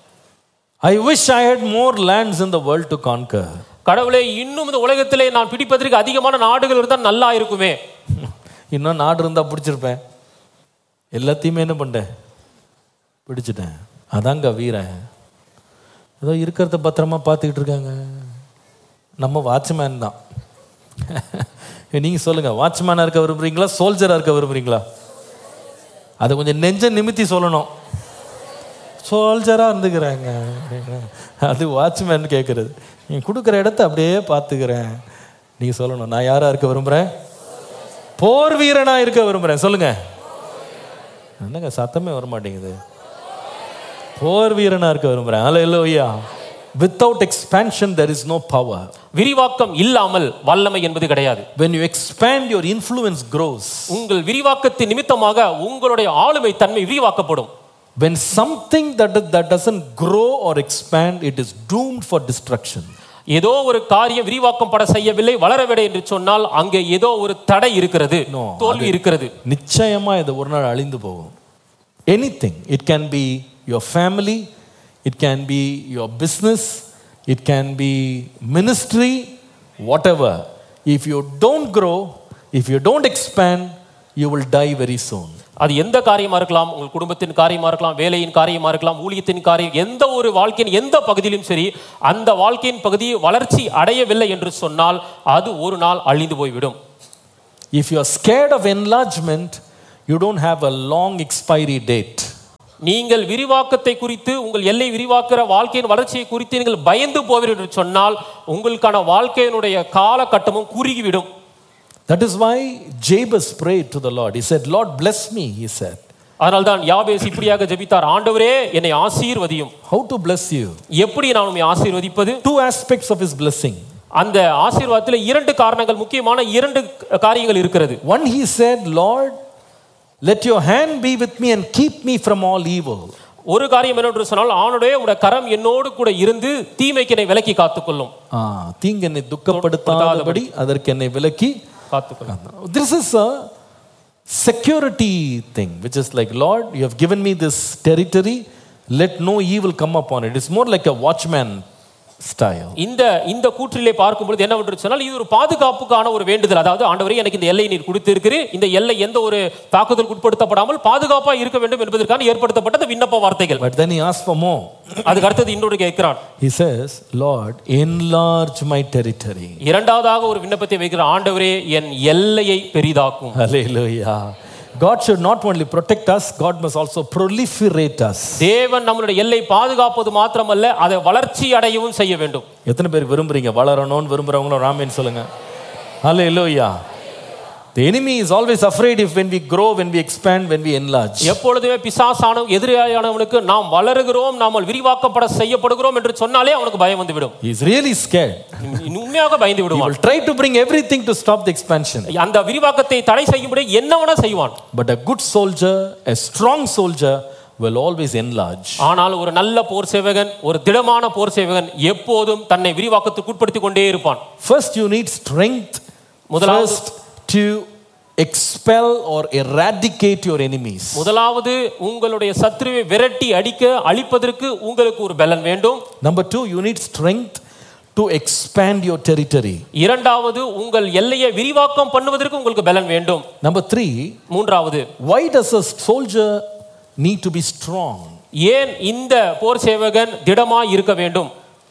[SPEAKER 1] I wish I had more lands in the world to conquer.
[SPEAKER 2] கடவுளே, இன்னும் இந்த உலகத்திலே நான் பிடிப்பதற்கு அதிகமான நாடுகள் இருந்தால் நல்லா இருக்குமே.
[SPEAKER 1] இன்னும் நாடு இருந்தா பிடிச்சிருப்பேன். எல்லாத்தையுமே என்ன பண்ணேன், பிடிச்சிட்டேன். அதாங்க வீரன். ஏதோ இருக்கிறத பத்திரமா பார்த்துக்கிட்டு இருக்காங்க. நம்ம வாட்ச்மேன் தான். நீங்க சொல்லுங்க, வாட்ச்மேனா இருக்க விரும்புறீங்களா, சோல்ஜரா இருக்க விரும்புறீங்களா? அதை கொஞ்சம் நெஞ்ச நிமித்தி சொல்லணும். சோல்ஜரா இருந்துக்கிறாங்க, அது வாட்ச்மேன் கேட்கறது. நீ கொடுக்குற இடத்த அப்படியே பார்த்துக்கிறேன். நீங்க சொல்லணும், நான் யாரா இருக்க விரும்புறேன், போர் வீரனா இருக்க விரும்புறேன். சொல்லுங்க. என்னங்க சத்தமே வர மாட்டேங்குது. போர் வீரனா இருக்க விரும்புறேன். ஹல்லேலூயா. Without expansion there is no power.
[SPEAKER 2] விரிவாக்கம் இல்லாமல் வல்லமை என்பது கிடையாது.
[SPEAKER 1] When you expand, your influence grows.
[SPEAKER 2] உங்கள் விரிவாக்கத்தின் நிமித்தமாக உங்களுடைய ஆளுமை தன்மை விரிவாக்கப்படும்.
[SPEAKER 1] When something that that doesn't grow or expand, it is doomed for destruction.
[SPEAKER 2] ஏதோ ஒரு காரியம் விரிவாக்கம் பட செய்யவில்லை, வளரவில்லை என்று சொன்னால் அங்கே ஏதோ ஒரு தடை இருக்கிறது, தோல்வி இருக்கிறது.
[SPEAKER 1] நிச்சயமா இது ஒரு நாள் அழிந்து போகும். Anything, it can be your family, it can be your business, it can be ministry, whatever. If you don't grow, if you don't expand, you will die very soon.
[SPEAKER 2] அது எந்த காரியமா இருக்கலாம், உங்கள் குடும்பத்தின் காரியமா இருக்கலாம், வேலையின் காரியமா இருக்கலாம், ஊழியத்தின் காரியம், எந்த ஒரு வாழ்க்கையின் எந்த பகுதியிலும் சரி, அந்த வாழ்க்கையின் பகுதி வளர்ச்சி அடையவில்லை என்று சொன்னால் அது ஒரு நாள் அழிந்து போய்விடும்.
[SPEAKER 1] If you are scared of enlargement, you don't have a long expiry date.
[SPEAKER 2] நீங்கள் விரிவாக்கத்தை குறித்து, உங்கள் எல்லை விரிவாக்குற வாழ்க்கையின் வளர்ச்சியை குறித்து நீங்கள் பயந்து போவீர்கள் என்று சொன்னால் உங்களுக்கான வாழ்க்கையினுடைய காலகட்டமும் குறுகிவிடும்.
[SPEAKER 1] That is why Jabez prayed to the Lord. He said, Lord, bless me, he said.
[SPEAKER 2] அதனால் தான் யாபேஸ் இப்படியாக ஜெபித்தார், ஆண்டவரே என்னை ஆசீர்வதியும்.
[SPEAKER 1] How to bless you?
[SPEAKER 2] எப்படி நான் உம்மை ஆசீர்வதிப்பது?
[SPEAKER 1] Two aspects of his blessing.
[SPEAKER 2] அந்த ஆசீர்வாதத்தில் இரண்டு காரணங்கள், முக்கியமான இரண்டு காரியங்கள் இருக்கிறது.
[SPEAKER 1] One, he said, Lord, let your hand be with me and keep me from all evil.
[SPEAKER 2] ஒரு காரியம் என்னவென்று சொன்னால், ஆண்டவரே உம்முடைய கரம் என்னோடு கூட இருந்து தீமைக்கு என்னை விலக்கி காத்துக்கொள்ளும்.
[SPEAKER 1] ஆ, தீங்கு என்னை துக்கப்படுத்தாதபடி அதற்கு என்னை விலக்கி காத்துக்கொள்ளும். This is a security thing, which is like, Lord, you have given me this territory, let no evil come upon it. It's more like a watchman style.
[SPEAKER 2] இந்த இந்த கூற்றிலே பார்க்கும்போது என்ன என்று சொன்னால் இது ஒரு பாதுகாப்புக்கான ஒரு வேண்டுதல். அதாவது ஆண்டவரே எனக்கு இந்த எல்லை நீர் கொடுத்திருக்கிறீர், இந்த எல்லை எந்த ஒரு தாக்குதலுக்கு உட்படுத்தப்படாமல் பாதுகாப்பா இருக்க வேண்டும் என்பதற்கான ஏற்படுத்தப்பட்ட விண்ணப்ப வார்த்தைகள்.
[SPEAKER 1] But then he asks for more.
[SPEAKER 2] அதுக்கு அடுத்தது இன்னொரு கேட்கிறான்.
[SPEAKER 1] He says, Lord, enlarge my territory.
[SPEAKER 2] இரண்டாவதாக ஒரு விண்ணப்பத்தை வைக்கிற, ஆண்டவரே என் எல்லையை பெரிதாக்கும்.
[SPEAKER 1] Hallelujah. God should not only protect us, God must also proliferate us.
[SPEAKER 2] தேவன் நம்மளுடைய எல்லை பாதுகாப்பது மாத்திரமல்ல, அதை வளர்ச்சி அடையவும் செய்ய வேண்டும்.
[SPEAKER 1] எத்தனை பேர் விரும்புறீங்க வளரணும்னு விரும்புறவங்களும் ராமேன்னு சொல்லுங்க. Hallelujah. The enemy is always afraid if when we grow, when we expand, when we enlarge.
[SPEAKER 2] எப்பொழுதுமே பிசாசான எதிரியானவனுக்கு நாம் வளருகிறோம், நாம் விரிவாக்கப்பட செய்யப்படுகிறோம் என்று சொன்னாலே அவனுக்கு பயம் வந்து விடும்.
[SPEAKER 1] He is really scared.
[SPEAKER 2] உண்மையாக பயந்து விடுவான்.
[SPEAKER 1] He will try to bring everything to stop the expansion.
[SPEAKER 2] அந்த விரிவாக்கத்தை தடை செய்யும்படி என்னவனா செய்வான்.
[SPEAKER 1] But a good soldier, a strong soldier will always enlarge.
[SPEAKER 2] ஆனால் ஒரு நல்ல போர் சேவகன், ஒரு திடமான போர் சேவகன் எப்போதும் தன்னை விரிவாக்கத்துக்கு உட்படுத்திக் கொண்டே இருப்பான்.
[SPEAKER 1] First you need strength.
[SPEAKER 2] முதலாவது
[SPEAKER 1] to expel or eradicate your enemies.
[SPEAKER 2] முதலாவது உங்களுடைய சத்துருவை விரட்டி அடிக்க அழிப்பதற்கு உங்களுக்கு ஒரு பலன் வேண்டும்.
[SPEAKER 1] Number two, you need strength to expand your territory.
[SPEAKER 2] இரண்டாவது உங்கள் எல்லையை விரிவாக்கம் பண்ணுவதற்கு உங்களுக்கு பலன் வேண்டும்.
[SPEAKER 1] Number three,
[SPEAKER 2] மூன்றாவது,
[SPEAKER 1] why does a soldier need to be strong?
[SPEAKER 2] ஏன் இந்த போர் சேவகன் திடமாய் இருக்க வேண்டும்?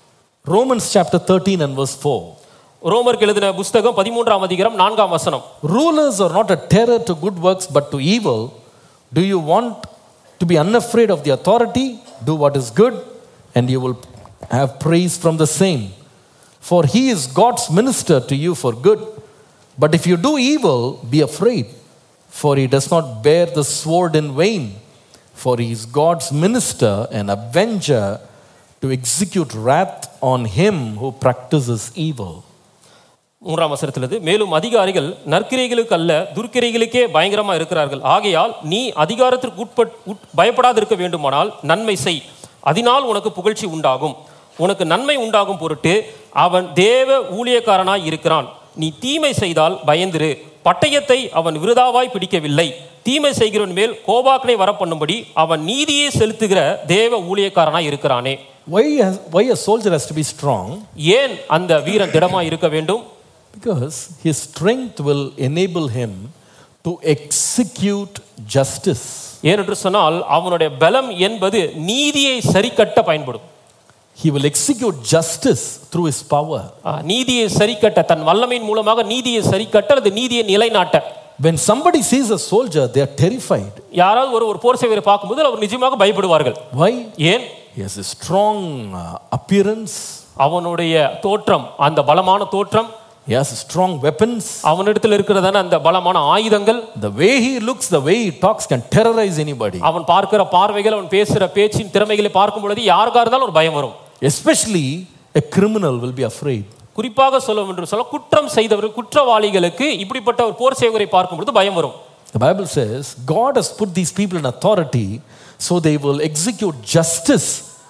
[SPEAKER 1] Romans chapter thirteen and verse four.
[SPEAKER 2] ரோமருக்கு எழுதின புத்தகம் பதிமூன்றாம் அதிகாரம் நான்காம் வசனம்.
[SPEAKER 1] Rulers are not a terror to good works but to evil. Do you want to be unafraid of the authority? Do what is good and you will have praise from the same. For he is God's minister to you for good. But if you do evil, be afraid, for he does not bear the sword in vain. For he is God's minister and avenger to execute wrath on him who practices evil.
[SPEAKER 2] மூன்றாம் வசனத்திலிருந்து, மேலும் அதிகாரிகள் நற்கிரைகளுக்கு அல்ல துர்க்கிரைகளுக்கே பயங்கரமா இருக்கிறார்கள். ஆகையால் நீ அதிகாரத்திற்கு உட்பட் பயப்படாது இருக்க வேண்டுமானால் நன்மை செய், அதனால் உனக்கு புகழ்ச்சி உண்டாகும். உனக்கு நன்மை உண்டாகும் பொருட்டு அவன் தேவ ஊழியக்காரனாய் இருக்கிறான். நீ தீமை செய்தால் பயந்திரு, பட்டயத்தை அவன் விருதாவாய் பிடிக்கவில்லை. தீமை செய்கிறவன் மேல் கோபாக்கனை வர பண்ணும்படி அவன் நீதியை செலுத்துகிற தேவ ஊழியக்காரனாய் இருக்கிறானே.
[SPEAKER 1] Why has, why a soldier has to be strong?
[SPEAKER 2] ஏன் அந்த வீரன் திடமாய் இருக்க வேண்டும்?
[SPEAKER 1] Because his strength will enable him to execute justice.
[SPEAKER 2] ஏனென்று சொன்னால் அவனுடைய பலம் என்பது நீதியை சரிக்கட்ட பயன்படும்.
[SPEAKER 1] He will execute justice through his power.
[SPEAKER 2] நீதியை சரிக்கட்ட, தன் வல்லமையின் மூலமாக நீதியை சரிக்கட்ட, அது நீதியை நிலைநாட்ட.
[SPEAKER 1] When somebody sees a soldier, they are terrified.
[SPEAKER 2] யாராவது ஒரு ஒரு போர் சேவகரை பார்க்கும்போது அவர் நிஜமாக பயப்படுவார்கள்.
[SPEAKER 1] Why?
[SPEAKER 2] ஏன்?
[SPEAKER 1] He has a strong appearance.
[SPEAKER 2] அவனுடைய தோற்றம், அந்த பலமான தோற்றம்.
[SPEAKER 1] He has strong weapons.
[SPEAKER 2] அவனிடத்தில் இருக்கிறதான அந்த பலமான ஆயுதங்கள்.
[SPEAKER 1] The way he looks, the way he talks can terrorize anybody.
[SPEAKER 2] அவன் பார்க்கிற பார்வைகள், அவன் பேசுற பேச்சின் திறமைகளை பார்க்கும் பொழுது யாருக்கா இருந்தாலும் ஒரு பயம் வரும்.
[SPEAKER 1] Especially a criminal will be afraid.
[SPEAKER 2] குறிப்பாக சொல்ல என்று சொல்ல குற்றம் செய்தவர்கள், குற்றவாளிகளுக்கு இப்படிப்பட்ட ஒரு போர் சேவகரை பார்க்கும் பொழுது பயம் வரும்.
[SPEAKER 1] The Bible says God has put these people in authority so they will execute justice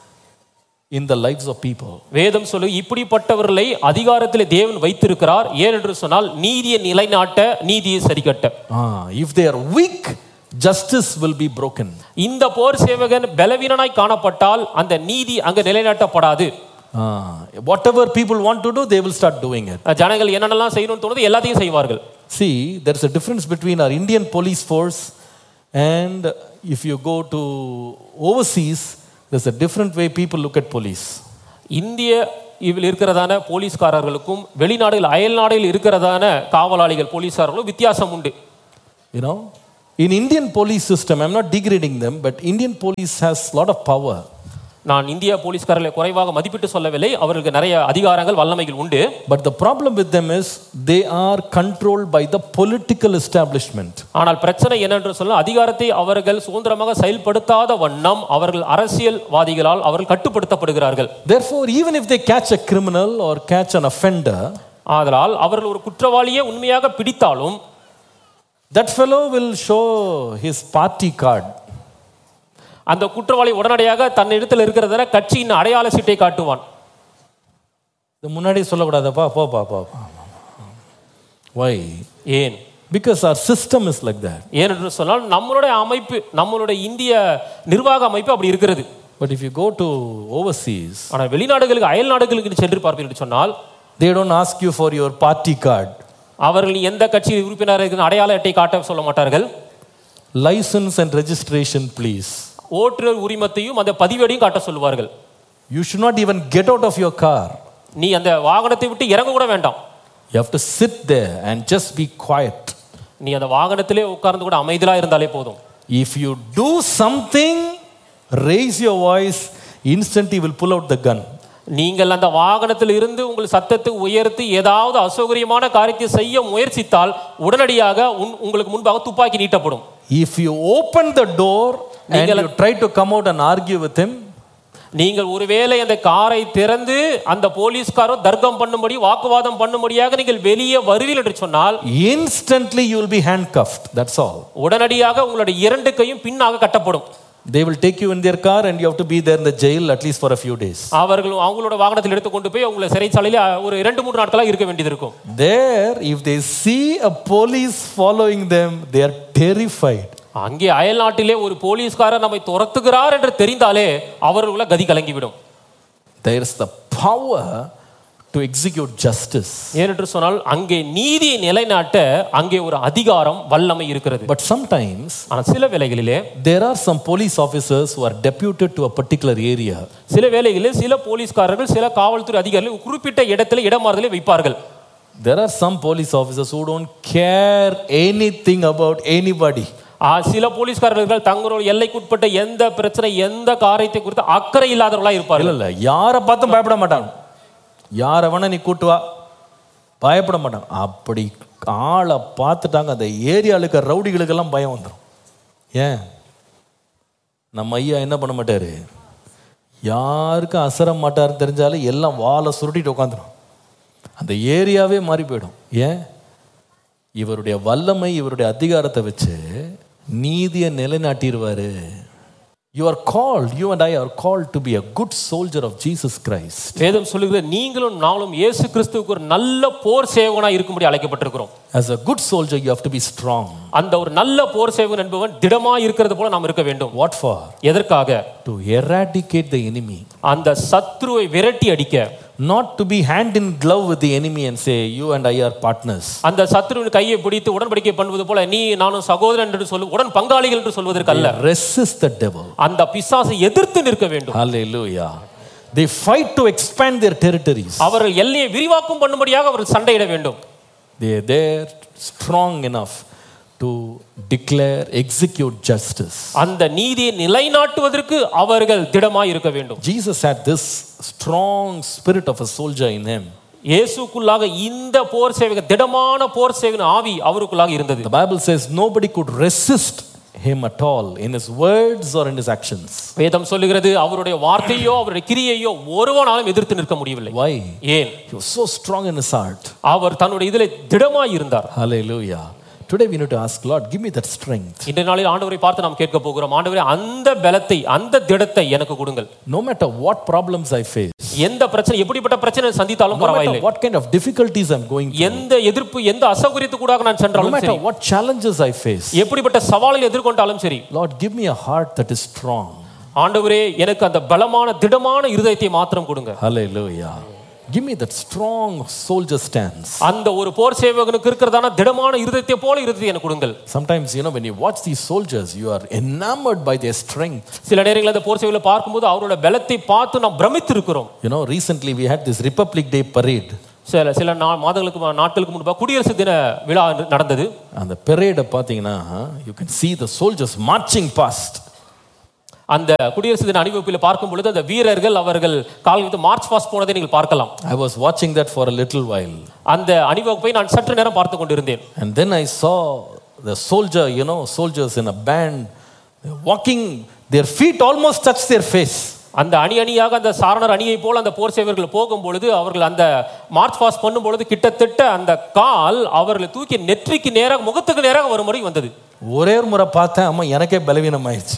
[SPEAKER 1] in the lives of people.
[SPEAKER 2] வேதம் சொல்லு இப்படிப்பட்டவர்களை அதிகாரத்திலே தேவன் வைத்திருக்கிறார். ஏன் என்று சொன்னால் நீதியை நிலைநாட்ட, நீதியை சரிக்கட்ட.
[SPEAKER 1] Ah, if they are weak, justice will be broken.
[SPEAKER 2] இந்த போர் சேவகன் பலவீனனாய் காணப்பட்டால் அந்த நீதி அங்க நிலைநாட்டப்படாது.
[SPEAKER 1] Ah, whatever people want to do, they will start doing it.
[SPEAKER 2] ஜனங்கள் என்னென்னலாம் செய்யணும்னு தோணுது எல்லாத்தையும் செய்வார்கள்.
[SPEAKER 1] See, there is a difference between our Indian police force and if you go to overseas, there's a different way people look at police.
[SPEAKER 2] இந்திய இதில் இருக்கிறதான போலீஸ்காரர்களுக்கும் வெளிநாடுகள் அயல் நாடுகளில் இருக்கிறதான காவலாளிகள் போலீஸ்காரர்களும் வித்தியாசம் உண்டு.
[SPEAKER 1] You know, in Indian police system, I'm not degrading them, but Indian police has a lot of power.
[SPEAKER 2] நான் இந்திய போலீஸ்காரர்களை குறைவாக மதிப்பிட்டு சொல்லவில்லை, அவர்களுக்கு நிறைய அதிகாரங்கள் வல்லமைகள் உண்டு.
[SPEAKER 1] But the problem with them is they are controlled by the political establishment.
[SPEAKER 2] ஆனால் பிரச்சனை என்னென்று சொல்ல, அதிகாரத்தை அவர்கள் சுதந்திரமாக செயல்படுத்தாத வண்ணம் அவர்கள் அரசியல்வாதிகளால் அவர்கள் கட்டுப்படுத்தப்படுகிறார்கள்.
[SPEAKER 1] Therefore, even if they catch a criminal or catch an offender,
[SPEAKER 2] ஆதலால் அவர்கள் ஒரு குற்றவாளியை உண்மையாக பிடித்தாலும்
[SPEAKER 1] that fellow will show his party card.
[SPEAKER 2] அந்த குற்றவாளி உடனடியாக தன் இடத்தில் இருக்கிறத கட்சியின் அடையாள சீட்டை காட்டுவான்.
[SPEAKER 1] இது முன்னாடி சொல்லக்கூடாதப்பா, போப்பா போ. Why?
[SPEAKER 2] ஏன்?
[SPEAKER 1] Because our system is like that.
[SPEAKER 2] ஏனென்று சொன்னால் நம்மளுடைய அமைப்பு, நம்மளுடைய இந்திய நிர்வாக அமைப்பு அப்படி இருக்கிறது.
[SPEAKER 1] But if you go to overseas,
[SPEAKER 2] ஆனால் வெளிநாடுகளுக்கு, அயல் நாடுகளுக்கு சென்று பார்ப்பீர்கள் என்று சொன்னால்,
[SPEAKER 1] they don't ask you for your party card.
[SPEAKER 2] அவர்கள் எந்த கட்சியில் உறுப்பினர்கள் அடையாள அட்டை காட்ட சொல்ல மாட்டார்கள்.
[SPEAKER 1] License and registration please.
[SPEAKER 2] ஓட்டுநர் உரிமத்தையும் அந்த பதிவேடையும் காட்ட சொல்வார்கள்.
[SPEAKER 1] You should not even get out of your car.
[SPEAKER 2] நீ அந்த வாகனத்தை விட்டு இறங்க கூட வேண்டாம்.
[SPEAKER 1] You have to sit there and just be quiet.
[SPEAKER 2] நீ அந்த வாகனத்திலே உட்கார்ந்து கூட அமைதியா இருந்தாலே போதும்.
[SPEAKER 1] If you do something, raise your voice, instantly will pull out the gun.
[SPEAKER 2] நீங்கள் அந்த வாகனத்தில் இருந்து உங்கள் சத்தத்தை உயர்த்தி ஏதாவது அசௌகரியமான காரியத்தை செய்ய முயற்சித்தால் உடனடியாக உங்களுக்கு முன்பாக துப்பாக்கி நீட்டப்படும்.
[SPEAKER 1] If you open the door and you try to come out and argue with him,
[SPEAKER 2] நீங்கள் ஒருவேளை அந்த காரை திறந்து அந்த போலீஸ்காரோ தர்க்கம் பண்ணும்படி, வாக்குவாதம் பண்ணும்படியாக நீங்கள் வெளியே வருவீர்கள் என்று சொன்னால்,
[SPEAKER 1] instantly you will be handcuffed. That's all.
[SPEAKER 2] உடனடியாக உங்களுடைய இரண்டு கையும் பின்னாக கட்டப்படும்.
[SPEAKER 1] They will take you in their car and you have to be there in the jail at least for a few days.
[SPEAKER 2] அவர்கள் அவங்களோட வாகனத்தில் எடுத்து கொண்டு போய் உங்களை சிறைச்சாலையில ஒரு இரண்டு மூன்று நாட்களா இருக்க வேண்டியது இருக்கும்.
[SPEAKER 1] There, if they see a police following them, they are terrified.
[SPEAKER 2] அங்கே அயல் நாட்டிலே ஒரு போலீஸ்காரர் நம்மை துரத்துகிறார் என்று தெரிந்தாலே அவர்களுடைய கதி கலங்கிவிடும்.
[SPEAKER 1] There is the power to execute justice.
[SPEAKER 2] ஏனென்று சொன்னால் அங்கே நீதியை நிலைநாட்ட அங்கே ஒரு அதிகாரம், வல்லமை இருக்கிறது.
[SPEAKER 1] But sometimes,
[SPEAKER 2] ஆனால் சில வேளைகளிலே
[SPEAKER 1] there are some police officers who are deputed to a particular area.
[SPEAKER 2] சில வேளைகளில் சில போலீஸ்காரர்கள், சில காவல்துறை அதிகாரிகள் குறிப்பிட்ட இடத்துல இடமாறுதலை வைப்பார்கள்.
[SPEAKER 1] There are some police officers who don't care anything about anybody.
[SPEAKER 2] சில போலீஸ்காரர்கள் தங்களுடைய எல்லைக்குட்பட்ட எந்த பிரச்சனை, எந்த காரியத்தை குறித்து அக்கறை இல்லாதவர்களா இருப்பார்கள்.
[SPEAKER 1] இல்ல இல்ல யாரை பார்த்தும் பயப்பட மாட்டாங்க. யாரை வேணா நீ கூட்டு வா, பயப்பட மாட்டாங்க. அப்படி ஆளை பார்த்துட்டாங்க, அந்த ஏரியாவில் இருக்கிற ரவுடிகளுக்கெல்லாம் பயம் வந்துடும். ஏன்? நம்ம ஐயா என்ன பண்ண மாட்டாரு, யாருக்கும் அசர மாட்டாருன்னு தெரிஞ்சாலும் எல்லாம் வாழை சுருட்டிட்டு உட்காந்துடும். அந்த ஏரியாவே மாறி போயிடும். ஏன்? இவருடைய வல்லமை, இவருடைய அதிகாரத்தை வச்சு நீதியை நிலைநாட்டிடுவாரு. You are called, you and I are called to be a good soldier of Jesus Christ.
[SPEAKER 2] வேதம் சொல்லுகிறது, நீங்களும் நானும் இயேசு கிறிஸ்துவுக்கு ஒரு நல்ல போர் சேவகனாய் இருக்கும்படி அழைக்கப்பட்டிருக்கிறோம்.
[SPEAKER 1] As a good soldier you have to be strong.
[SPEAKER 2] அந்த ஒரு நல்ல போர் சேவகன் என்பவன் திடமாய் இருக்கிறது போல நாம் இருக்க வேண்டும்.
[SPEAKER 1] What for?
[SPEAKER 2] எதற்காக?
[SPEAKER 1] To eradicate the enemy.
[SPEAKER 2] அந்த சத்ருவை விரட்டி அடிக்க.
[SPEAKER 1] Not to be hand in glove with the enemy and say you and I are partners.
[SPEAKER 2] அந்த சத்ருவின் கையை பிடித்து உடன்படிக்கை பண்ணுவது போல நீ நானும் சகோதரன் என்று சொல்லு, உடன் பங்காளிகள் என்று சொல்வதற்கு அல்ல.
[SPEAKER 1] Resist the devil.
[SPEAKER 2] அந்த பிசாசை எதிர்த்து நிற்க வேண்டும்.
[SPEAKER 1] Hallelujah. They fight to expand their territories.
[SPEAKER 2] அவர்கள் எல்லையை விரிவாக்கம் பண்ணும்படியாக அவர்கள் சண்டையிட வேண்டும்.
[SPEAKER 1] They are there strong enough to declare, execute justice.
[SPEAKER 2] அந்த நீதியை நிலைநாட்டுவதற்கு அவர்கள் திடமாய் இருக்க வேண்டும்.
[SPEAKER 1] Jesus had this strong spirit of a soldier in him.
[SPEAKER 2] இயேசுக்குள்ளாக இந்த போர் சேவக, திடமான போர் சேவகன் ஆவி அவருக்குள்ளாக இருந்தது.
[SPEAKER 1] The Bible says nobody could resist him at all in his words or in his actions.
[SPEAKER 2] வேதம் சொல்லுகிறது, அவருடைய வார்த்தையோ அவருடைய கிரியையோ ஒருவனாலும் எதிர்த்து நிற்க முடியவில்லை.
[SPEAKER 1] Why?
[SPEAKER 2] ஏன்?
[SPEAKER 1] He was so strong in his heart.
[SPEAKER 2] அவர் தன்னுடைய இதிலே திடமாய் இருந்தார்.
[SPEAKER 1] Hallelujah. Today we need to ask, Lord, give me that strength.
[SPEAKER 2] இந்த நாளில் ஆண்டவரை பார்த்து நாம் கேட்க போகிறோம், ஆண்டவரே அந்த பலத்தை, அந்த திடத்தை எனக்கு கொடுங்கள்.
[SPEAKER 1] No matter what problems I face,
[SPEAKER 2] எந்த பிரச்சனை, எப்படிப்பட்ட பிரச்சனை சந்தித்தாலும்
[SPEAKER 1] no
[SPEAKER 2] பரவாயில்லை,
[SPEAKER 1] matter what kind of difficulties I'm going through,
[SPEAKER 2] எந்த எதிர்ப்பு, எந்த அசௌகரியத்துக்கூடாக நான்
[SPEAKER 1] no
[SPEAKER 2] சென்றாலும்
[SPEAKER 1] matter
[SPEAKER 2] சரி,
[SPEAKER 1] what challenges I face,
[SPEAKER 2] எப்படிப்பட்ட சவாலை எதிர்கொண்டாலும் சரி,
[SPEAKER 1] Lord, give me a heart that is strong.
[SPEAKER 2] ஆண்டவரே எனக்கு அந்த பலமான திடமான இருதயத்தை மாத்திரம் கொடுங்க.
[SPEAKER 1] Hallelujah. Give me that strong soldier stance.
[SPEAKER 2] அந்த ஒரு போர் சேவகனுக்கு இருக்கிறதான திடமான இருதயத்தை போல இருதயத்தை எனக்கு கொடுங்கள்.
[SPEAKER 1] Sometimes, you know, when you watch these soldiers, you are enamored by their strength.
[SPEAKER 2] சில நேரங்களில் அந்த போர் சேவகனை பார்க்கும்போது அவரோட பலத்தை பார்த்து நாம் பிரமித்து இருக்கிறோம்.
[SPEAKER 1] You know, recently we had this Republic Day parade.
[SPEAKER 2] சில சில மாதங்களுக்கு நாட்களுக்கு முன்பாக குடியரசு தின விழா நடந்தது.
[SPEAKER 1] அந்த parade பாத்தீங்கன்னா, you can see the soldiers marching past.
[SPEAKER 2] அந்த குடியரசு தின அணிவகுப்பில் பார்க்கும் பொழுது அந்த வீரர்கள் அவர்கள் கால் வைத்து மார்ச் பாஸ்ட் போனதை நீங்கள் பார்க்கலாம்.
[SPEAKER 1] I was watching that for a little while.
[SPEAKER 2] அந்த அணிவகுப்பை நான் சற்று நேரம் பார்த்து கொண்டிருந்தேன்.
[SPEAKER 1] And then I saw the soldier, you know, soldiers in a band walking, their feet almost touch their face.
[SPEAKER 2] அந்த அணி அணியாக அந்த சாரணர் அணியை போல அந்த போர் சேவகர்கள் போகும் பொழுது அவர்கள் அந்த மார்ச் பாஸ்ட் பண்ணும் பொழுது கிட்டத்தட்ட அந்த கால் அவர்களை தூக்கி நெற்றிக்கு நேராக, முகத்துக்கு நேராக ஒரு முறை வந்தது.
[SPEAKER 1] ஒரே ஒரு முறை பார்த்தேன், அம்மா எனக்கே பலவீனம் ஆயிடுச்சு.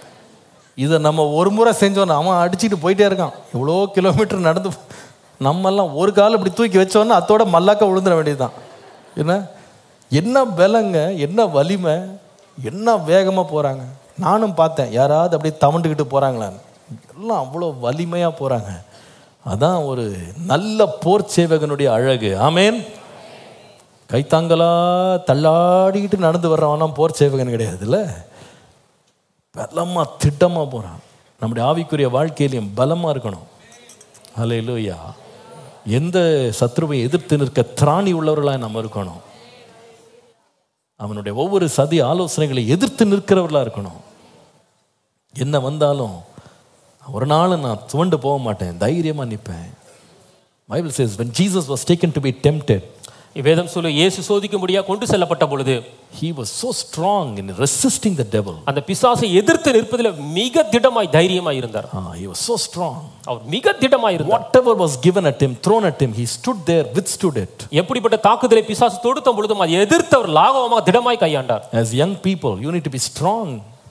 [SPEAKER 1] இதை நம்ம ஒரு முறை செஞ்சோன்னா அவன் அடிச்சுட்டு போயிட்டே இருக்கான். இவ்வளோ கிலோமீட்டர் நடந்து நம்மெல்லாம் ஒரு கால் இப்படி தூக்கி வச்சோன்னா அதோட மல்லாக்க விழுந்துட வேண்டியதுதான். என்ன என்ன பலங்க, என்ன வலிமை, என்ன வேகமாக போகிறாங்க. நானும் பார்த்தேன், யாராவது அப்படியே தவண்டுக்கிட்டு போகிறாங்களான்னு. எல்லாம் அவ்வளோ வலிமையாக போகிறாங்க. அதான் ஒரு நல்ல போர் சேவகனுடைய அழகு. ஆமேன். கைத்தாங்களா தள்ளாடிக்கிட்டு நடந்து வர்றவனா போர் சேவகன் கிடையாதுல்ல. பலமாக திட்டமாக போகிறான். நம்முடைய ஆவிக்குரிய வாழ்க்கையிலையும் பலமாக இருக்கணும். ஹல்லேலூயா. எந்த சத்ருவை எதிர்த்து நிற்க திராணி உள்ளவர்களாக நம்ம இருக்கணும். அவனுடைய ஒவ்வொரு சதி ஆலோசனைகளை எதிர்த்து நிற்கிறவர்களாக இருக்கணும். என்ன வந்தாலும் ஒரு நாள் நான் துவண்டு போக மாட்டேன், தைரியமாக நிற்பேன். Bible says when Jesus was taken to be tempted,
[SPEAKER 2] வேதம் சொல்ல இயேசு சோதிக்கும்படியாக கொண்டு செல்லப்பட்ட பொழுது
[SPEAKER 1] he was so strong in resisting the devil.
[SPEAKER 2] அந்த பிசாசை எதிர்த்து நிற்பதில் மிக திடமாய் தைரியமாய் இருந்தார்.
[SPEAKER 1] ah he was so strong.
[SPEAKER 2] அவர் மிக திடமாய் இருந்தார்.
[SPEAKER 1] Whatever was given at him, thrown at him, he stood there, withstood it.
[SPEAKER 2] எப்படிப்பட்ட தாக்குதலை பிசாசு தொடுத்த பொழுதும் அதை எதிர்த்து அவர் லாகவமாக திடமாய் கையாண்டார்.
[SPEAKER 1] As young people, you need to be strong.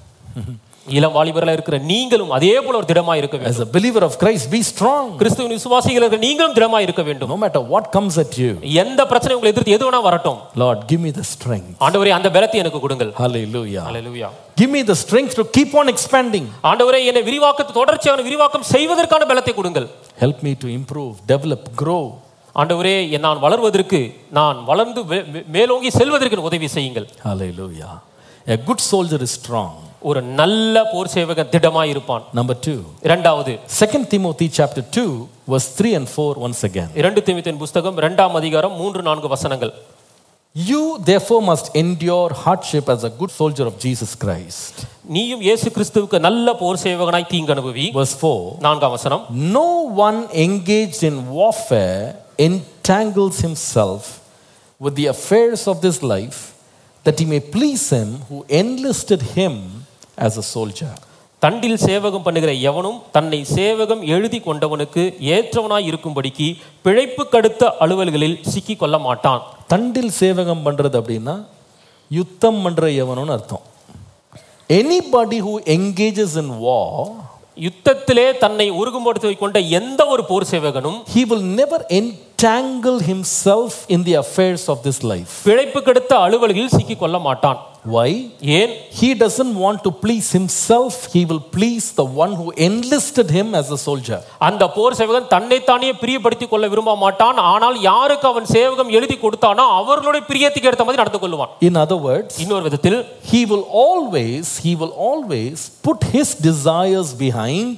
[SPEAKER 2] இளம் வாலிபர்களாக இருக்கிற நீங்களும் அதே போல ஒரு திடமாய் இருக்க வேண்டும்.
[SPEAKER 1] As a believer of Christ, be strong.
[SPEAKER 2] கிறிஸ்துவின் விசுவாசிகளாக இருக்கிற நீங்களும் திடமாய் இருக்க வேண்டும்.
[SPEAKER 1] No matter what comes at you,
[SPEAKER 2] எந்த பிரச்சனை உங்களை எதிர்த்து எது வேணா வரட்டும்,
[SPEAKER 1] Lord, give me the strength.
[SPEAKER 2] ஆண்டவரே அந்த பலத்தை எனக்கு கொடுங்கள்.
[SPEAKER 1] Hallelujah.
[SPEAKER 2] Hallelujah.
[SPEAKER 1] Give me the strength to keep on expanding.
[SPEAKER 2] ஆண்டவரே என்னை விரிவாக்கத்தை தொடர்ச்சியான விரிவாக்கம் செய்வதற்கான பலத்தை கொடுங்கள்.
[SPEAKER 1] Help me to improve, develop, grow.
[SPEAKER 2] ஆண்டவரே நான் வளர்வதற்கு, நான் வளர்ந்து மேலோங்கி செல்வதற்கு உதவி செய்யுங்கள்.
[SPEAKER 1] Hallelujah. A good soldier is strong.
[SPEAKER 2] ஒரு நல்ல போர் சேவகன் திடமாய் இருப்பான்.
[SPEAKER 1] Number two.
[SPEAKER 2] இரண்டாவது,
[SPEAKER 1] Second Timothy chapter two verse three and four once again.
[SPEAKER 2] இரண்டு தீமோத்தேயுவின் புத்தகம் இரண்டாம் அதிகாரம் மூன்று நான்கு வசனங்கள்.
[SPEAKER 1] You therefore must endure hardship as a good soldier of Jesus Christ.
[SPEAKER 2] நீயும் இயேசு கிறிஸ்துவுக்கு நல்ல போர் சேவகனாய் தீங்கு அனுபவி.
[SPEAKER 1] Verse four.
[SPEAKER 2] நான்காம் வசனம்.
[SPEAKER 1] No one engaged in warfare entangles himself with the affairs of this life, that he may please him who enlisted him as a soldier.
[SPEAKER 2] தண்டில் சேவகம் பண்ணுகிற எவனும் தன்னை சேவகம் எழுதி கொண்டவனுக்கு ஏற்றவனாய் இருக்கும்படிக்கு பிழைப்பு கடுத்த அலுவல்களில் சிக்கி கொள்ள மாட்டான்.
[SPEAKER 1] தண்டில் சேவகம் பண்றது அப்படின்னா யுத்தம் பண்ற எவனும் அர்த்தம். Anybody who engages in war,
[SPEAKER 2] யுத்தத்திலே தன்னை உருகும்படுத்தி கொண்ட எந்த ஒரு போர் சேவகனும்
[SPEAKER 1] he will never entangle himself in the affairs of this life.
[SPEAKER 2] பிழைப்பு கடுத்த அலுவல்களில் சிக்கி கொள்ள மாட்டான்.
[SPEAKER 1] Why?
[SPEAKER 2] ஏன்?
[SPEAKER 1] He doesn't want to please himself, he will please the one who enlisted him as a soldier.
[SPEAKER 2] அந்த போர் சேவகன் தன்னைத்தானே பிரியப்படுத்திக் கொள்ள விரும்ப மாட்டான். ஆனால் யாருக்கு அவன் சேவகம் எழுதி கொடுத்தானோ அவர்களுடைய பிரியத்துக்கு ஏற்ற மாதிரி நடந்து கொள்வான்.
[SPEAKER 1] In other words,
[SPEAKER 2] இன்னொரு விதத்தில்
[SPEAKER 1] he will always he will always put his desires behind,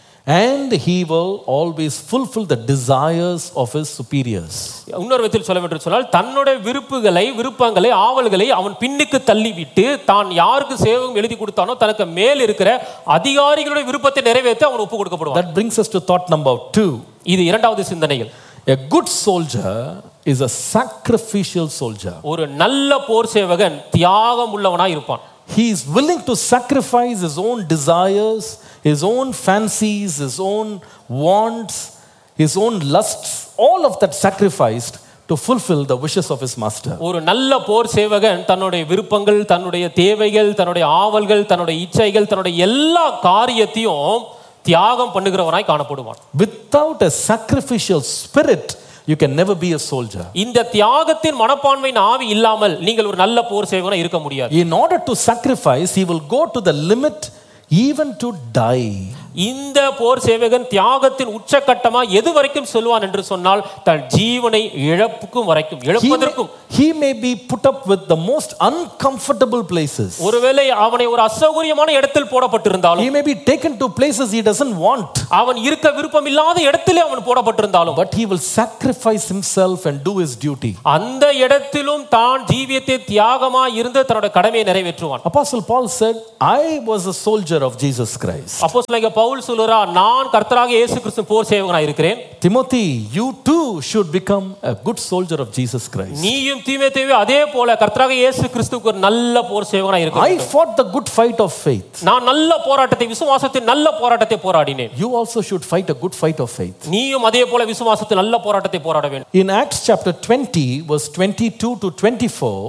[SPEAKER 1] and he will always fulfill the desires of his superiors.
[SPEAKER 2] இன்னொரு விதத்தில் சொல்ல வேண்டும் சொன்னால் தன்னுடைய விருப்புகளை விருப்பங்களை ஆவல்களை அவன் பின்னுக்கு தள்ளிவிட்டு தான் யாருக்கு சேவகம் எழுதி கொடுத்தானோ தனக்கு மேல் இருக்கிற அதிகாரிகளுடைய விருப்பத்தை நிறைவேற்ற அவன் ஒப்பு கொடுக்கப்படுவான்.
[SPEAKER 1] That brings us to thought number two.
[SPEAKER 2] இது இரண்டாவது சிந்தனைகள்.
[SPEAKER 1] A good soldier is a sacrificial soldier.
[SPEAKER 2] ஒரு நல்ல போர் சேவகன் தியாகம் உள்ளவனாய் இருப்பான்.
[SPEAKER 1] He is willing to sacrifice his own desires, his own fancies, his own wants, his own lusts, all of that sacrificed to fulfill the wishes of his master.
[SPEAKER 2] ஒரு நல்ல போர் சேவகன் தன்னுடைய விருப்பங்கள், தன்னுடைய தேவைகள், தன்னுடைய ஆவல்கள், தன்னுடைய இச்சைகள், தன்னுடைய எல்லா காரியத்தையும் தியாகம் பண்ணுகிறவனாய் காணப்படுவான்.
[SPEAKER 1] Without a sacrificial spirit, you can never be a soldier.
[SPEAKER 2] இந்த தியாகத்தின் மனப்பான்மையின் ஆவி இல்லாமல் நீங்கள் ஒரு நல்ல போர் சேவகனா இருக்க முடியாது.
[SPEAKER 1] In order to sacrifice, he will go to the limit even to die.
[SPEAKER 2] இந்த போர் சேவகன் தியாகத்தின் உச்சகட்டமா எது வரைக்கும் சொல்வான் என்று சொன்னால் தன் ஜீவனை இழப்புக்கும் வரைக்கும் இழப்பதற்கும்.
[SPEAKER 1] He may be put up with the most uncomfortable places.
[SPEAKER 2] ஒருவேளை அவனை ஒரு அசௌகரியமான இடத்தில் போடப்பட்டிருந்தாலும்,
[SPEAKER 1] He may be taken to places he doesn't want.
[SPEAKER 2] அவன் இருக்க விருப்பம் இல்லாத இடத்திலே அவன் போடப்பட்டிருந்தாலும்,
[SPEAKER 1] But he will sacrifice himself and do his duty.
[SPEAKER 2] அந்த இடத்திலும் தான் ஜீவியத்தை தியாகமா இருந்து தன்னுடைய கடமையை நிறைவேற்றுவான்.
[SPEAKER 1] Apostle Paul said, I was a soldier of Jesus Christ.
[SPEAKER 2] அப்போஸ்தலனாகிய பவுல் சொல்றார், நான் கர்த்தராகிய இயேசு கிறிஸ்து போர் சேவகனாய் இருக்கிறேன்.
[SPEAKER 1] Timothy, you too should become a good soldier of Jesus Christ.
[SPEAKER 2] நீயும் தீமோத்தேயுவே அதே போல கர்த்தராகிய இயேசு கிறிஸ்துவுக்கு ஒரு நல்ல போர் சேவகனாய் இருக்க வேண்டும்.
[SPEAKER 1] I fought the good fight of faith.
[SPEAKER 2] நான் நல்ல போராட்டத்தை, விசுவாசத்தின் நல்ல போராட்டத்தை போராடினேன்.
[SPEAKER 1] You also should fight a good fight of faith.
[SPEAKER 2] நீயும் அதே போல விசுவாசத்தின் நல்ல போராட்டத்தை போராட வேண்டும்.
[SPEAKER 1] In Acts chapter twenty verse twenty-two to twenty-four,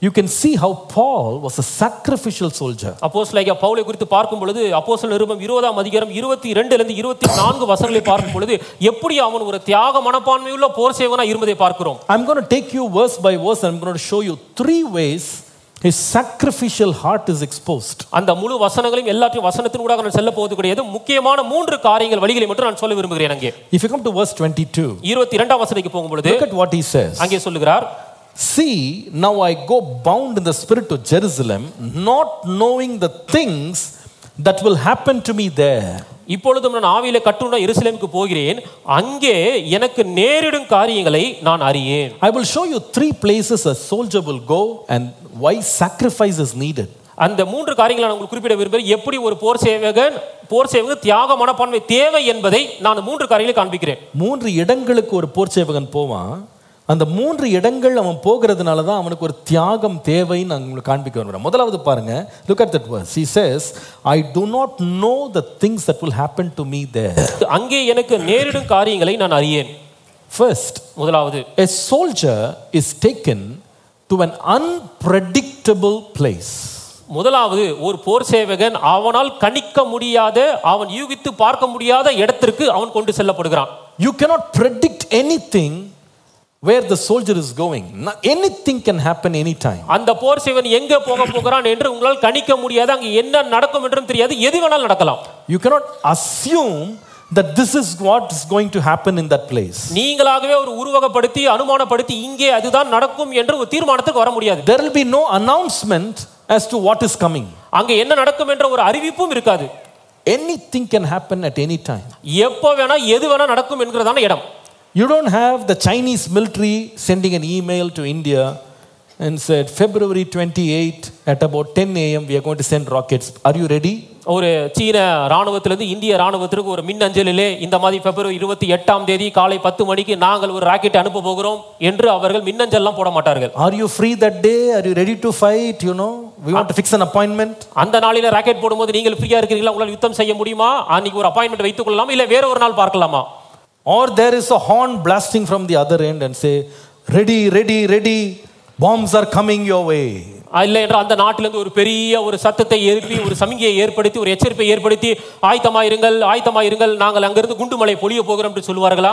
[SPEAKER 1] you can see how Paul was a sacrificial soldier.
[SPEAKER 2] அப்போஸ்தலனாகிய பவுலை குறித்து பார்க்கும் பொழுது அப்போஸ்தலர் நிருபம் இருபதாம் அதிகாரம் இருபத்தி இரண்டு ல இருந்து இருபத்தி நான்கு வசனங்களை பார்க்கும் பொழுது எப்படி அவன் ஒரு தியாக மனப்பான்மையுள்ள போர் சேவகனா இருந்ததை பார்க்கிறோம்.
[SPEAKER 1] I'm going to take you verse by verse and I'm going to show you three ways his sacrificial heart is exposed.
[SPEAKER 2] அந்த முழு வசனங்களையும் எல்லாத்தையும் வசனத்தின் ஊடாக நான் செல்ல போவது கிடையாது. முக்கியமான மூன்று காரியங்கள் வழிகளை மட்டும் நான் சொல்ல விரும்புகிறேன். அங்கே
[SPEAKER 1] If you come to verse twenty-two,
[SPEAKER 2] இருபத்தி இரண்டாம் வசனத்துக்கு போகும் பொழுது
[SPEAKER 1] look at what he says.
[SPEAKER 2] அங்கே சொல்லுகிறார்,
[SPEAKER 1] See, now I go bound in the spirit to Jerusalem, not knowing the things that will happen to me there.
[SPEAKER 2] இப்பொழுதும் நான் ஆவியிலே கட்டுண்ட எருசலேமுக்கு போகிறேன், அங்கே எனக்கு நேரிடும் காரியங்களை நான் அறியேன்.
[SPEAKER 1] I will show you three places a soldier will go and why sacrifice is needed.
[SPEAKER 2] அந்த மூன்று காரியங்களை நான் உங்களுக்கு குறிப்பிட விரும்புகிறேன். எப்படி ஒரு போர் சேவகன் போர் சேவகன் தியாக மனப்பான்மை தேவை என்பதை நான் மூன்று காரியங்களை காண்பிக்கிறேன்.
[SPEAKER 1] மூன்று இடங்களுக்கு ஒரு போர் சேவகன் போவான். அந்த மூன்று இடங்கள் அவன் போகிறதுனால தான் அவனுக்கு ஒரு தியாகம் தேவைன்னு நான் உங்களுக்கு காண்பிக்க விரும்புகிறேன். முதலாவது பாருங்க, look at that verse. He says, I do not know the things that will happen to me there.
[SPEAKER 2] அங்கே எனக்கு நேரிடும் காரியங்களை நான் அறியேன்.
[SPEAKER 1] First,
[SPEAKER 2] முதலாவது,
[SPEAKER 1] a soldier is taken to an unpredictable place.
[SPEAKER 2] முதலாவது ஒரு போர் சேவகன் அவனால் கணிக்க முடியாத, அவன் யூகித்து பார்க்க முடியாத இடத்திற்கு அவன் கொண்டு செல்லப்படுகிறான்.
[SPEAKER 1] You cannot predict anything where the soldier is going. Anything can happen anytime.
[SPEAKER 2] அந்த போர் சேவகன் எங்க போக போகிறான் என்று உங்களால் கணிக்க முடியாது. அங்க என்ன நடக்கும் என்றும் தெரியாது. எது வேணாலும் நடக்கலாம்.
[SPEAKER 1] You cannot assume that this is what is going to happen in that place.
[SPEAKER 2] நீங்களாகவே ஒரு உருவகப்படுத்தி அனுமானப்படுத்தி இங்கே அதுதான் நடக்கும் என்று ஒரு தீர்மானத்துக்கு வர முடியாது.
[SPEAKER 1] There will be no announcement as to what is coming.
[SPEAKER 2] அங்க என்ன நடக்கும் என்ற ஒரு அறிவிப்பும் இருக்காது.
[SPEAKER 1] Anything can happen at any time.
[SPEAKER 2] எப்போ வேணா எது வேணா நடக்கும் என்கிறதான இடம்.
[SPEAKER 1] You don't have the Chinese military sending an email to India and said February twenty-eighth at about ten a m we are going to send rockets. Are you ready?
[SPEAKER 2] ஒரு சீன ராணுவத்திலிருந்து இந்திய ராணுவத்திற்கு ஒரு மின்னஞ்சலிலே இந்த மாதிரி பிப்ரவரி இருபத்தி எட்டாம் தேதி காலை பத்து மணிக்கு நாங்கள் ஒரு ராக்கெட் அனுப்ப போகிறோம் என்று அவர்கள் மின்னஞ்சல்லாம் போட மாட்டார்கள்.
[SPEAKER 1] Are you free that day? Are you ready to fight? You know, we want to fix an appointment.
[SPEAKER 2] அந்த நாளில ராக்கெட் போடும்போது நீங்கள் ஃப்ரீயா இருக்கீங்களா? உங்களால் யுத்தம் செய்ய முடியுமா? அன்னைக்கு ஒரு அப்பாயின்மெண்ட் வைத்துக் கொள்ளலாம், இல்ல வேற ஒரு நாள் பார்க்கலாமா?
[SPEAKER 1] Or there is a horn blasting from the other end and say, ready, ready, ready, bombs are coming your way.
[SPEAKER 2] இல்லை என்ற அந்த நாட்டிலிருந்து ஒரு பெரிய ஒரு சத்தத்தை எழுப்பி ஒரு சமிகையை ஏற்படுத்தி ஒரு எச்சரிப்பை ஏற்படுத்தி ஆயத்தமாயிருங்கள் ஆயத்தமாயிருங்கள் நாங்கள் அங்கிருந்து குண்டுமலை பொழிய போகிறோம் என்று சொல்வார்களா?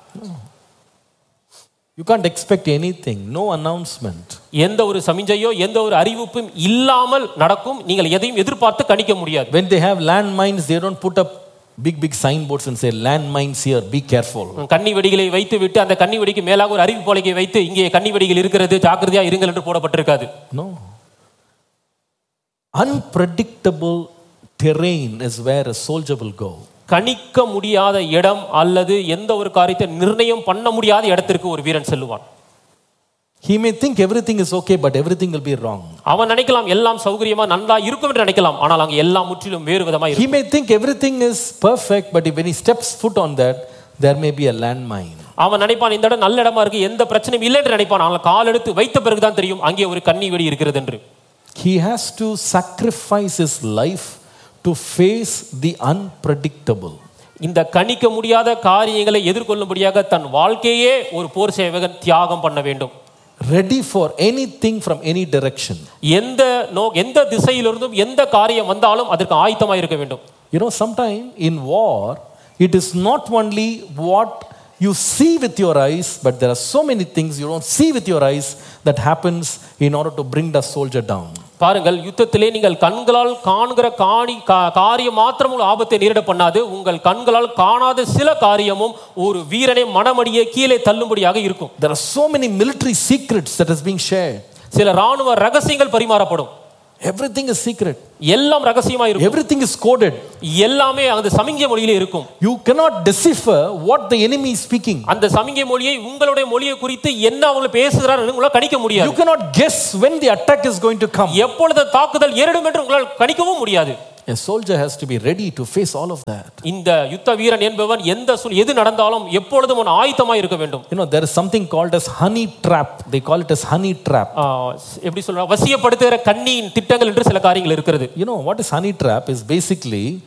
[SPEAKER 1] You can't expect anything, no announcement.
[SPEAKER 2] எந்த ஒரு சமிஞ்சையோ எந்த ஒரு அறிவிப்பும் இல்லாமல் நடக்கும். நீங்கள் எதையும் எதிர்பார்த்து கணிக்க முடியாது.
[SPEAKER 1] When they have landmines, they don't put up big big signboards and say landmines here, be careful.
[SPEAKER 2] கன்னி வெடிகளை வைத்து விட்டு அந்த கன்னி வெடிக்கு மேலாக ஒரு அறிவிப்பு பலகை வைத்து இங்கே கன்னி வெடிகள் இருக்கிறது, ஜாக்கிரதையா இருங்கள் என்று போடப்பட்டிருக்காது.
[SPEAKER 1] No. Unpredictable terrain is where a soldier will go.
[SPEAKER 2] கணிக்க முடியாத இடம் அல்லது எந்த ஒரு காரியத்தை நிர்ணயம் பண்ண முடியாத இடத்திற்கு ஒரு வீரன் செல்லுவான்.
[SPEAKER 1] He may think everything is okay, but everything will be wrong.
[SPEAKER 2] அவன் நினைக்கலாம் எல்லாம் சௌகரியமா நன்றா இருக்கும் என்று நினைக்கலாம், ஆனால் அங்க எல்லாம் முற்றிலும் வேறு விதமா இருக்கும்.
[SPEAKER 1] He may think everything is perfect, but when he steps foot on that, there may be a landmine.
[SPEAKER 2] அவன் நினைப்பான் இந்த இடம் நல்ல இடமா இருக்கு, எந்த பிரச்சனையும் இல்லை என்று நினைப்பான், ஆனால் கால் எடுத்து வைத்த பிறகுதான் தெரியும் அங்கே ஒரு கன்னி வெடி இருக்கிறது என்று.
[SPEAKER 1] He has to sacrifice his life to face the unpredictable.
[SPEAKER 2] இந்த கணிக்க முடியாத காரியங்களை எதிர்கொள்ளும்படியாக தன் வாழ்க்கையே ஒரு போர் சேவகன் தியாகம் பண்ண வேண்டும்.
[SPEAKER 1] Ready for anything from any direction.
[SPEAKER 2] எந்த நோ எந்த திசையிலிருந்தும் எந்த காரியம் வந்தாலும் அதற்கு ஆயத்தமாக இருக்க வேண்டும்.
[SPEAKER 1] You know, sometime in war it is not only what you see with your eyes, but there are so many things you don't see with your eyes that happens in order to bring the soldier down.
[SPEAKER 2] பாருங்கள், யுத்தத்திலே நீங்கள் கண்களால் காண்கிற காணி காரியம் மாத்திரம் ஒரு ஆபத்தை நேரிட பண்ணாது, உங்கள் கண்களால் காணாத சில காரியமும் ஒரு வீரனை மனமடியே கீழே தள்ளும்படியாக இருக்கும்.
[SPEAKER 1] There are so many military secrets that is being shared.
[SPEAKER 2] சில ராணுவ ரகசியங்கள் பரிமாறப்படும்.
[SPEAKER 1] Everything is secret.
[SPEAKER 2] எல்லாம் ரகசியமா இருக்கும்.
[SPEAKER 1] Everything is coded.
[SPEAKER 2] எல்லாமே அந்த சமிஞ்சை மொழியிலே இருக்கும்.
[SPEAKER 1] You cannot decipher what the enemy is speaking.
[SPEAKER 2] அந்த சமிஞ்சை மொழியை உங்களுடைய மொழியை குறித்து என்ன அவங்க பேசுகிறார் என்று உங்களால் கணிக்க முடியாது.
[SPEAKER 1] You cannot guess when the attack is going to come.
[SPEAKER 2] எப்பொழுது தாக்குதல் ஏறிடும் என்று உங்களால் கணிக்கவும் முடியாது.
[SPEAKER 1] A soldier has to be ready to face all of that.
[SPEAKER 2] இந்த யுத்த வீரன் என்பவன் எந்த எது நடந்தாலும் எப்பொழுதும் அவன் ஆயத்தமாக இருக்க வேண்டும்.
[SPEAKER 1] You know, there is something called as honey trap. They call it as honey trap.
[SPEAKER 2] எப்படி சொல்றாங்க, வசியப்படுத்துகிற கண்ணியின் திட்டங்கள் என்று சில காரியங்கள் இருக்கிறது.
[SPEAKER 1] You know what is honey trap is basically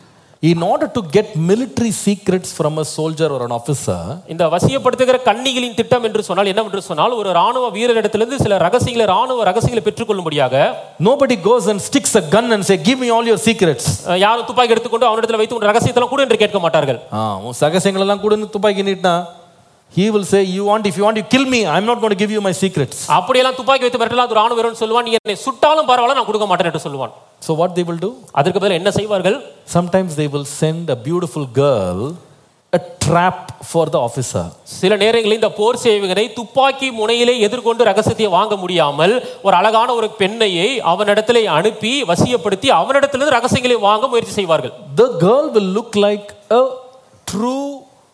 [SPEAKER 1] In order to get military secrets from a soldier or an officer,
[SPEAKER 2] இந்த வசியப்படுத்துகிற கன்னிகளின் திட்டம் என்று சொன்னால் என்னவென்று சொன்னால் ஒரு ராணுவ வீரரிடத்திலிருந்து சில ரகசியங்களை ராணுவ ரகசியங்களை பெற்றுக்கொள்ளும்படியாக
[SPEAKER 1] nobody goes and sticks a gun and say, give me all your secrets.
[SPEAKER 2] யாரும் துப்பாக்கி எடுத்துக்கொண்டு அவனிடத்தில் வைத்து உன் ரகசியத்தெல்லாம் கூட என்று கேட்க மாட்டார்கள்.
[SPEAKER 1] ஆ உன் ரகசியங்கள் எல்லாம் கூட துப்பாக்கி நீட்டினா he will say, you want, if you want, you kill me, I'm not going to give you my secrets.
[SPEAKER 2] அப்படியெல்லாம் துப்பாக்கி வைத்து மிரட்டலாம் ஒரு ராணுவ வீரன் சொல்லுவான், நீ என்னை சுட்டாலும் பரவாயில்லை நான் கொடுக்க மாட்டேன் என்று சொல்லுவான்.
[SPEAKER 1] So what they will do?
[SPEAKER 2] அதற்கு பதிலா என்ன செய்வார்கள்?
[SPEAKER 1] Sometimes they will send a beautiful girl a trap for the officer.
[SPEAKER 2] சில நேரங்களில் இந்த போர் சேவகனை துப்பாக்கி முனையிலே எதிர்கொண்டு ரகசியத்தை வாங்க முடியாமல் ஒரு அழகான ஒரு பெண்ணையை அவனிடத்திலே அனுப்பி வசியப்படுத்தி அவனிடத்திலிருந்து ரகசியங்களை வாங்க முயற்சி செய்வார்கள்.
[SPEAKER 1] The girl will look like a true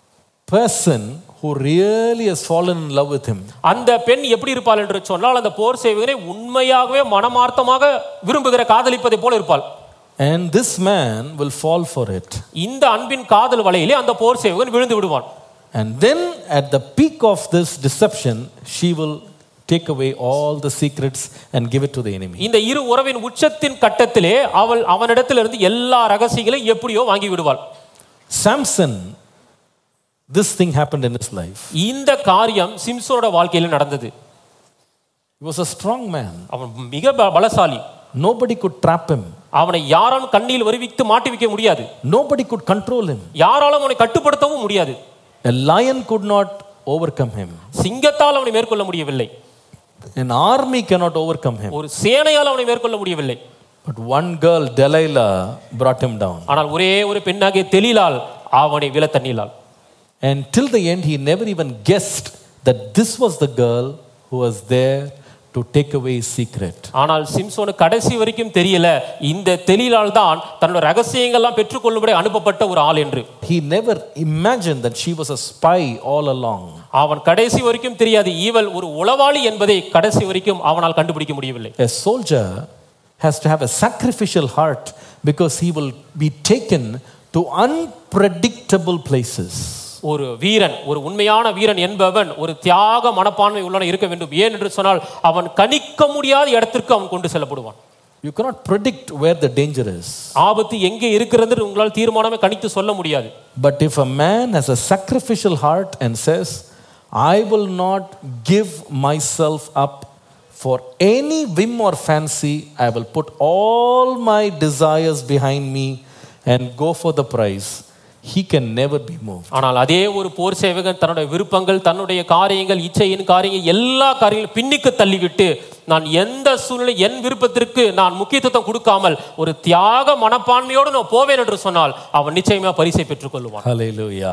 [SPEAKER 1] person who really has fallen in love with him.
[SPEAKER 2] அந்த பெண் எப்படி இருப்பாள் என்று சொன்னால் அந்த போர் சேவகனை உண்மையாகவே மனமார்த்தமாக விரும்புகிற காதலிப்பதை போல இருப்பாள்.
[SPEAKER 1] And this man will fall for it.
[SPEAKER 2] இந்த அன்பின் காதல் வலையிலே அந்த போர் சேவகன் விழுந்து விடுவான்.
[SPEAKER 1] And then at the peak of this deception, she will take away all the secrets and give it to the enemy.
[SPEAKER 2] இந்த இரு உறவின் உச்சத்தின் கட்டத்திலே அவள் அவனிடத்திலிருந்து எல்லா ரகசியங்களையும் எப்படியோ வாங்கி விடுவாள்.
[SPEAKER 1] Samson, this thing happened in his life.
[SPEAKER 2] இந்த காரியம் சிம்சோனோட வாழ்க்கையில் நடந்தது.
[SPEAKER 1] He was a strong man.
[SPEAKER 2] அவன் மிக பலசாலி.
[SPEAKER 1] Nobody could trap him.
[SPEAKER 2] அவனை யாராலும் கண்ணில் வருவித்து மாட்டி வைக்க முடியாது.
[SPEAKER 1] Nobody could control him.
[SPEAKER 2] யாராலும் அவனை கட்டுப்படுத்தவும் முடியாது.
[SPEAKER 1] A lion could not overcome him.
[SPEAKER 2] சிங்கத்தால் அவனை மேற்கொள்ள முடியவில்லை.
[SPEAKER 1] An army cannot overcome him.
[SPEAKER 2] ஒரு சேனையால் அவனை மேற்கொள்ள முடியவில்லை.
[SPEAKER 1] But one girl, Delilah, brought him down.
[SPEAKER 2] ஆனால் ஒரே ஒரு பெண்ணாகிய தெலீலாள் அவனை வில தண்ணினாள்.
[SPEAKER 1] And till the end he never even guessed that this was the girl who was there to take away his secret.
[SPEAKER 2] ஆனால் சிம்சோனு கடைசி வரைக்கும் தெரியல இந்த தெலீலாள் தான் தன்னோட ரகசியங்கள் எல்லாம் பெற்றுக்கொள்ளும்படி அனுப்பப்பட்ட ஒரு ஆள் என்று.
[SPEAKER 1] He never imagined that she was a spy all along.
[SPEAKER 2] அவன் கடைசி வரைக்கும் தெரியாது இவள் ஒரு உளவாளி என்பதை கடைசி வரைக்கும் அவனால் கண்டுபிடிக்க முடியவில்லை.
[SPEAKER 1] A soldier has to have a sacrificial heart because he will be taken to unpredictable places.
[SPEAKER 2] ஒரு வீரன் ஒரு உண்மையான வீரன் என்பவன் ஒரு தியாக மனப்பான்மை உள்ளவன் இருக்க வேண்டும். ஏன் என்று சொன்னால் அவன் கணிக்க முடியாத இடத்திற்கு அவன் கொண்டு செல்லப்படுவான்.
[SPEAKER 1] You cannot predict where the danger is.
[SPEAKER 2] ஆபத்து எங்கே இருக்கிறது என்று உங்களால் தீர்மானமே கணித்து சொல்ல முடியாது.
[SPEAKER 1] But if a man has a sacrificial heart and says, I will not give myself up for any whim or fancy, I will put all my desires behind me and go for the prize, he can never be moved.
[SPEAKER 2] ஆனால் அதே ஒரு போர் சேவகன் தன்னுடைய விருப்பங்கள் தன்னுடைய காரியங்கள் இச்சையின் காரியங்கள் எல்லா காரியங்களும் பின்னுக்கு தள்ளிவிட்டு நான் எந்த சூழ்நிலை என் விருப்பத்திற்கு நான் முக்கியத்துவம் கொடுக்காமல் ஒரு தியாக மனப்பான்மையோடு நான் போவேன் என்று சொன்னால் அவன் நிச்சயமா பரிசை பெற்றுக் கொள்வான்.
[SPEAKER 1] Hallelujah.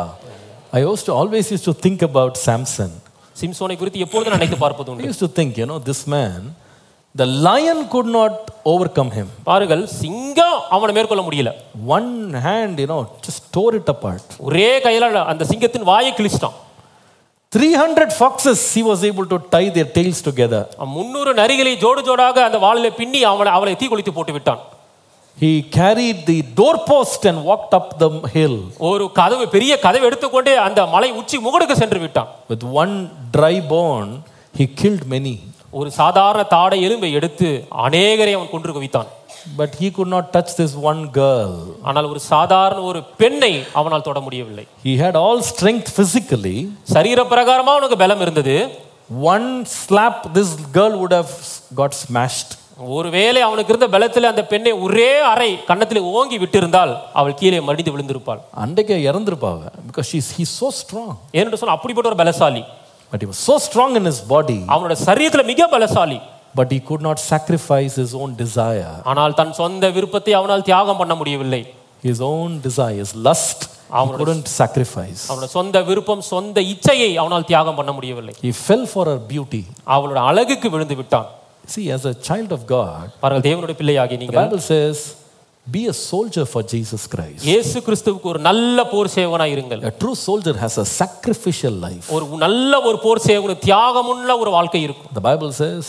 [SPEAKER 1] I used to always used to think about Samson.
[SPEAKER 2] சிம்சோனை குறித்து எப்பொழுதும் நினைத்து பார்ப்பது உண்டு.
[SPEAKER 1] I used to think, you know, this man, the lion could not overcome him.
[SPEAKER 2] பாருங்கள் சிங்கம் அவனை மேற்கொள்ள முடியல.
[SPEAKER 1] One hand, you know, just tore it apart.
[SPEAKER 2] ஒரே கையில அந்த சிங்கத்தின் வாயை கிழிச்சிட்டான்.
[SPEAKER 1] three hundred foxes he was able to tie their tails together.
[SPEAKER 2] முன்னூறு நரிகளை ஜோடு ஜோடாக அந்த வாளிலே பின்னி அவனை அவளை தீ கொளுத்தி போட்டு விட்டான்.
[SPEAKER 1] He carried the doorpost and walked up the hill.
[SPEAKER 2] ஒரு கதவு பெரிய கதவை எடுத்துக்கொண்டே அந்த மலை உச்சி முகடுக்கு சென்று விட்டான்.
[SPEAKER 1] With one dry bone he killed many.
[SPEAKER 2] ஒரு சாதாரண தாடை எலும்பை எடுத்து அநேகரை அவன் கொன்று குவித்தான்.
[SPEAKER 1] But he could not touch this one girl.
[SPEAKER 2] ஆனால் ஒரு சாதாரண ஒரு பெண்ணை அவனால் தொட முடியவில்லை.
[SPEAKER 1] He had all strength physically.
[SPEAKER 2] சரீர பிரகாரமா அவனுக்கு பலம் இருந்தது.
[SPEAKER 1] One slap this girl would have got smashed.
[SPEAKER 2] ஒருவேளை அவனுக்கு இருந்த பலத்தில் அந்த பெண்ணை ஒரே அறை கன்னத்திலே ஓங்கி விட்டிருந்தால் அவள் கீழே மடிந்து விழுந்திருப்பாள்.
[SPEAKER 1] அன்றைக்கே இறந்திருப்பாங்க. Because she's he's so strong.
[SPEAKER 2] ஏன்னு சொன்னா அப்படிப்பட்ட ஒரு பலசாலி.
[SPEAKER 1] But he was so strong in his body.
[SPEAKER 2] அவனோட சரீரத்துல மிக பலசாலி.
[SPEAKER 1] But he could not sacrifice his own desire.
[SPEAKER 2] ஆனால் தன் சொந்த விருப்பத்தை அவனால் தியாகம் பண்ண முடியவில்லை.
[SPEAKER 1] His own desires, lust, he couldn't sacrifice.
[SPEAKER 2] அவனோட சொந்த விருப்பம் சொந்த இச்சையை அவனால் தியாகம் பண்ண முடியவில்லை.
[SPEAKER 1] He fell for her beauty.
[SPEAKER 2] அவளோட அழகுக்கு விழுந்து விட்டான்.
[SPEAKER 1] See, as a child of God,
[SPEAKER 2] பாருங்கள் தேவனுடைய பிள்ளையாகி
[SPEAKER 1] the
[SPEAKER 2] நீங்கள்
[SPEAKER 1] Bible says, be a soldier for Jesus Christ.
[SPEAKER 2] இயேசு கிறிஸ்துவுக்கு ஒரு நல்ல போர் சேவகனாய் இருங்கள்.
[SPEAKER 1] A true soldier has a sacrificial life.
[SPEAKER 2] ஒரு நல்ல ஒரு போர் சேவகன் தியாகமுள்ள ஒரு வாழ்க்கை இருக்கும்.
[SPEAKER 1] The Bible says,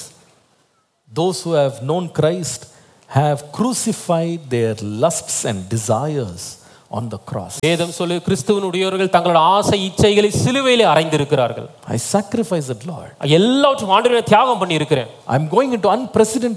[SPEAKER 1] those who have known Christ have crucified their lusts and desires on the cross.
[SPEAKER 2] வேதம் சொல்லு கிறிஸ்துவினுடையவர்கள் தங்களோட ஆசை இச்சைகளை சிலுவையிலே அறைந்திருக்கிறார்கள்.
[SPEAKER 1] I sacrifice it, Lord.
[SPEAKER 2] எல்லாவற்றையும் ஆண்டவரே தியாகம் பண்ணி இருக்கிறேன்.
[SPEAKER 1] I'm going into unprecedented